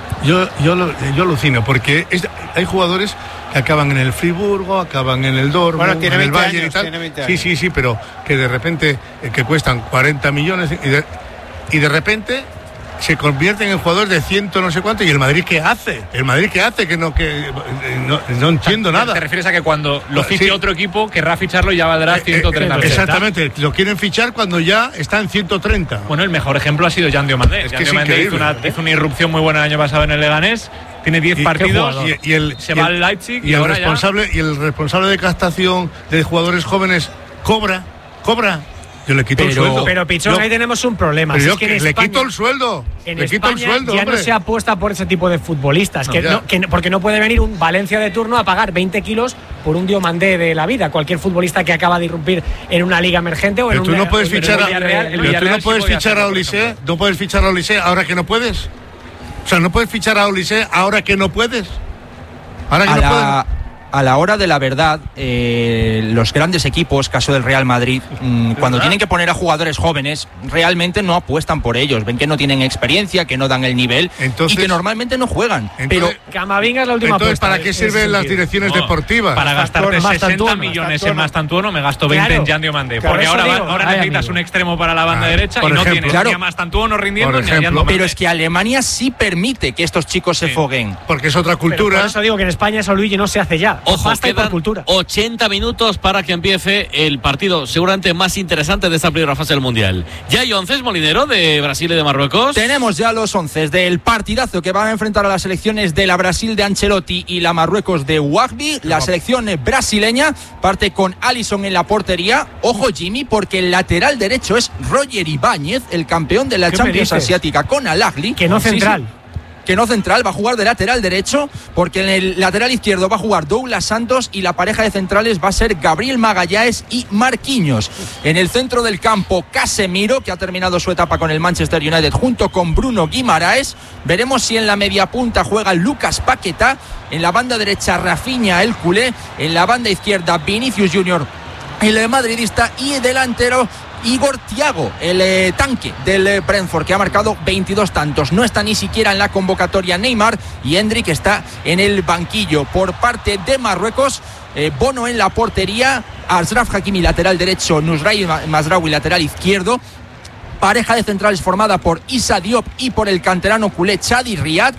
Yo alucino, porque hay jugadores que acaban en el Friburgo, acaban en el Dortmund, en el Bayern y tal. Sí, pero que de repente que cuestan 40 millones y de repente se convierten en jugadores de 100 no sé cuánto. ¿Y el Madrid qué hace? Que no entiendo nada. ¿Te refieres a que cuando lo fiche otro equipo querrá ficharlo y ya valdrá 130? Exactamente, lo quieren fichar cuando ya está en 130. Bueno, el mejor ejemplo ha sido Jan Diomandé. Jan Diomandé hizo una irrupción muy buena el año pasado en el Leganés. Tiene 10 partidos se va al Leipzig y ahora y el responsable de captación de jugadores jóvenes cobra. Yo le quito el sueldo. Pero Pichón, ahí tenemos un problema. Pero es que en le España, quito el sueldo. En España ya no se apuesta por ese tipo de futbolistas. Porque no puede venir un Valencia de turno a pagar 20 kilos por un Diomandé de la vida. Cualquier futbolista que acaba de irrumpir en una liga emergente o en tú no puedes fichar a Olise. No puedes fichar a Olise ahora que no puedes. O sea, no puedes fichar a Olise ahora que no puedes. A la hora de la verdad, los grandes equipos, caso del Real Madrid, cuando tienen que poner a jugadores jóvenes, realmente no apuestan por ellos. Ven que no tienen experiencia, que no dan el nivel y que normalmente no juegan. Pero Camavinga es la última apuesta. ¿para qué sirven las direcciones deportivas? Para gastarte 60 millones en Mastantuono, me gasto 20 en Jan Diomandé. Porque ahora necesitas un extremo para la banda derecha y no tienes ni a Mastantuono rindiendo ni a Jan Diomandé. Pero es que Alemania sí permite que estos chicos se foguen. Porque es otra cultura. Por eso digo que en España eso, Luigi, no se hace ya. Ojo, quedan 80 minutos para que empiece el partido seguramente más interesante de esta primera fase del Mundial. ¿Ya hay 11, Molinero, de Brasil y de Marruecos? Tenemos ya los 11 del partidazo que van a enfrentar a las selecciones de la Brasil de Ancelotti y la Marruecos de Wahbi. La selección brasileña parte con Alisson en la portería. Ojo, Jimmy, porque el lateral derecho es Roger Ibáñez, el campeón de la Champions Asiática con Al Ahly. Que no central. Que no central, va a jugar de lateral derecho, porque en el lateral izquierdo va a jugar Douglas Santos y la pareja de centrales va a ser Gabriel Magalhães y Marquinhos. En el centro del campo, Casemiro, que ha terminado su etapa con el Manchester United junto con Bruno Guimaraes. Veremos si en la media punta juega Lucas Paquetá, en la banda derecha Rafinha, el culé, en la banda izquierda Vinicius Junior, el madridista, y delantero Igor Thiago, el tanque del Brentford, que ha marcado 22 tantos. No está ni siquiera en la convocatoria Neymar, y Hendrik está en el banquillo. Por parte de Marruecos, Bono en la portería, Achraf Hakimi lateral derecho, Nusray Mazraoui lateral izquierdo. Pareja de centrales formada por Issa Diop y por el canterano culé Chadi Riad.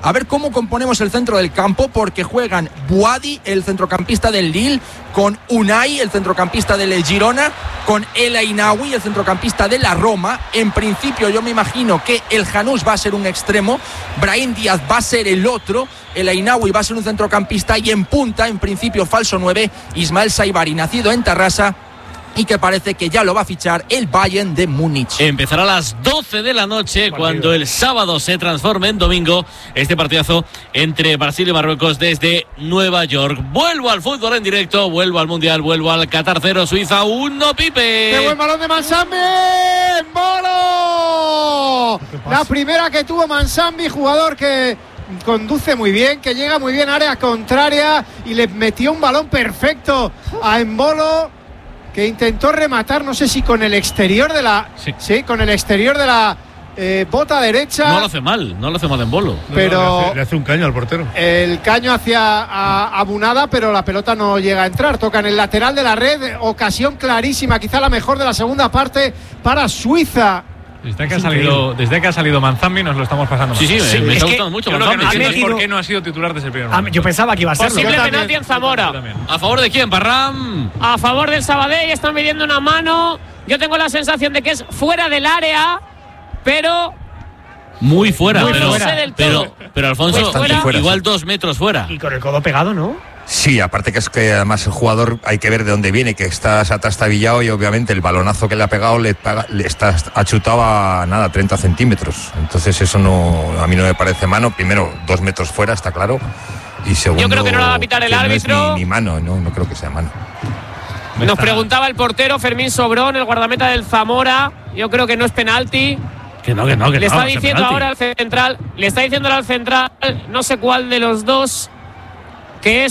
A ver cómo componemos el centro del campo, porque juegan Boadi, el centrocampista del Lille, con Unai, el centrocampista del Girona, con El Ainaoui, el centrocampista de la Roma. En principio yo me imagino que el Janús va a ser un extremo, Brahim Díaz va a ser el otro, El Ainaoui va a ser un centrocampista y en punta, en principio falso 9, Ismael Saibari, nacido en Tarrasa y que parece que ya lo va a fichar el Bayern de Múnich. Empezará a las 12 de la noche cuando el sábado se transforme en domingo este partidazo entre Brasil y Marruecos desde Nueva York. Vuelvo al fútbol en directo, vuelvo al Mundial, vuelvo al Qatar 0, Suiza 1, Pipe. ¡Qué buen balón de Mansambi! ¡Bolo! La primera que tuvo Mansambi, jugador que conduce muy bien, que llega muy bien a área contraria y le metió un balón perfecto a Embolo, que intentó rematar, no sé si con el exterior de la con el exterior de la bota derecha. No lo hace mal en Bolo. Pero le hace un caño al portero. El caño hacia Abunada, pero la pelota no llega a entrar. Toca en el lateral de la red, ocasión clarísima, quizá la mejor de la segunda parte para Suiza. Desde que ha salido Manzambi nos lo estamos pasando mal. Sí, me está gustando mucho Manzambi. No sé por qué no ha sido titular desde el primer momento. Yo pensaba que iba a ser. Posible penalti en Zamora. ¿A favor de quién, Parram? A favor del Sabadell, están midiendo una mano. Yo tengo la sensación de que es fuera del área, pero muy fuera, no sé del todo. Pero Alfonso, Pues fuera. igual 2 metros fuera. Y con el codo pegado, ¿no? Sí, aparte que es que además el jugador hay que ver de dónde viene, que se ha trastabillado y obviamente el balonazo que le ha pegado le está achutado a 30 centímetros. Entonces eso a mí no me parece mano. Primero, 2 metros fuera, está claro. Y segundo, yo creo que no la va a pitar el árbitro. No es ni mano, no creo que sea mano. Nos preguntaba el portero Fermín Sobrón, el guardameta del Zamora. Yo creo que no es penalti. Que no. Le está diciendo ahora al central, no sé cuál de los dos, que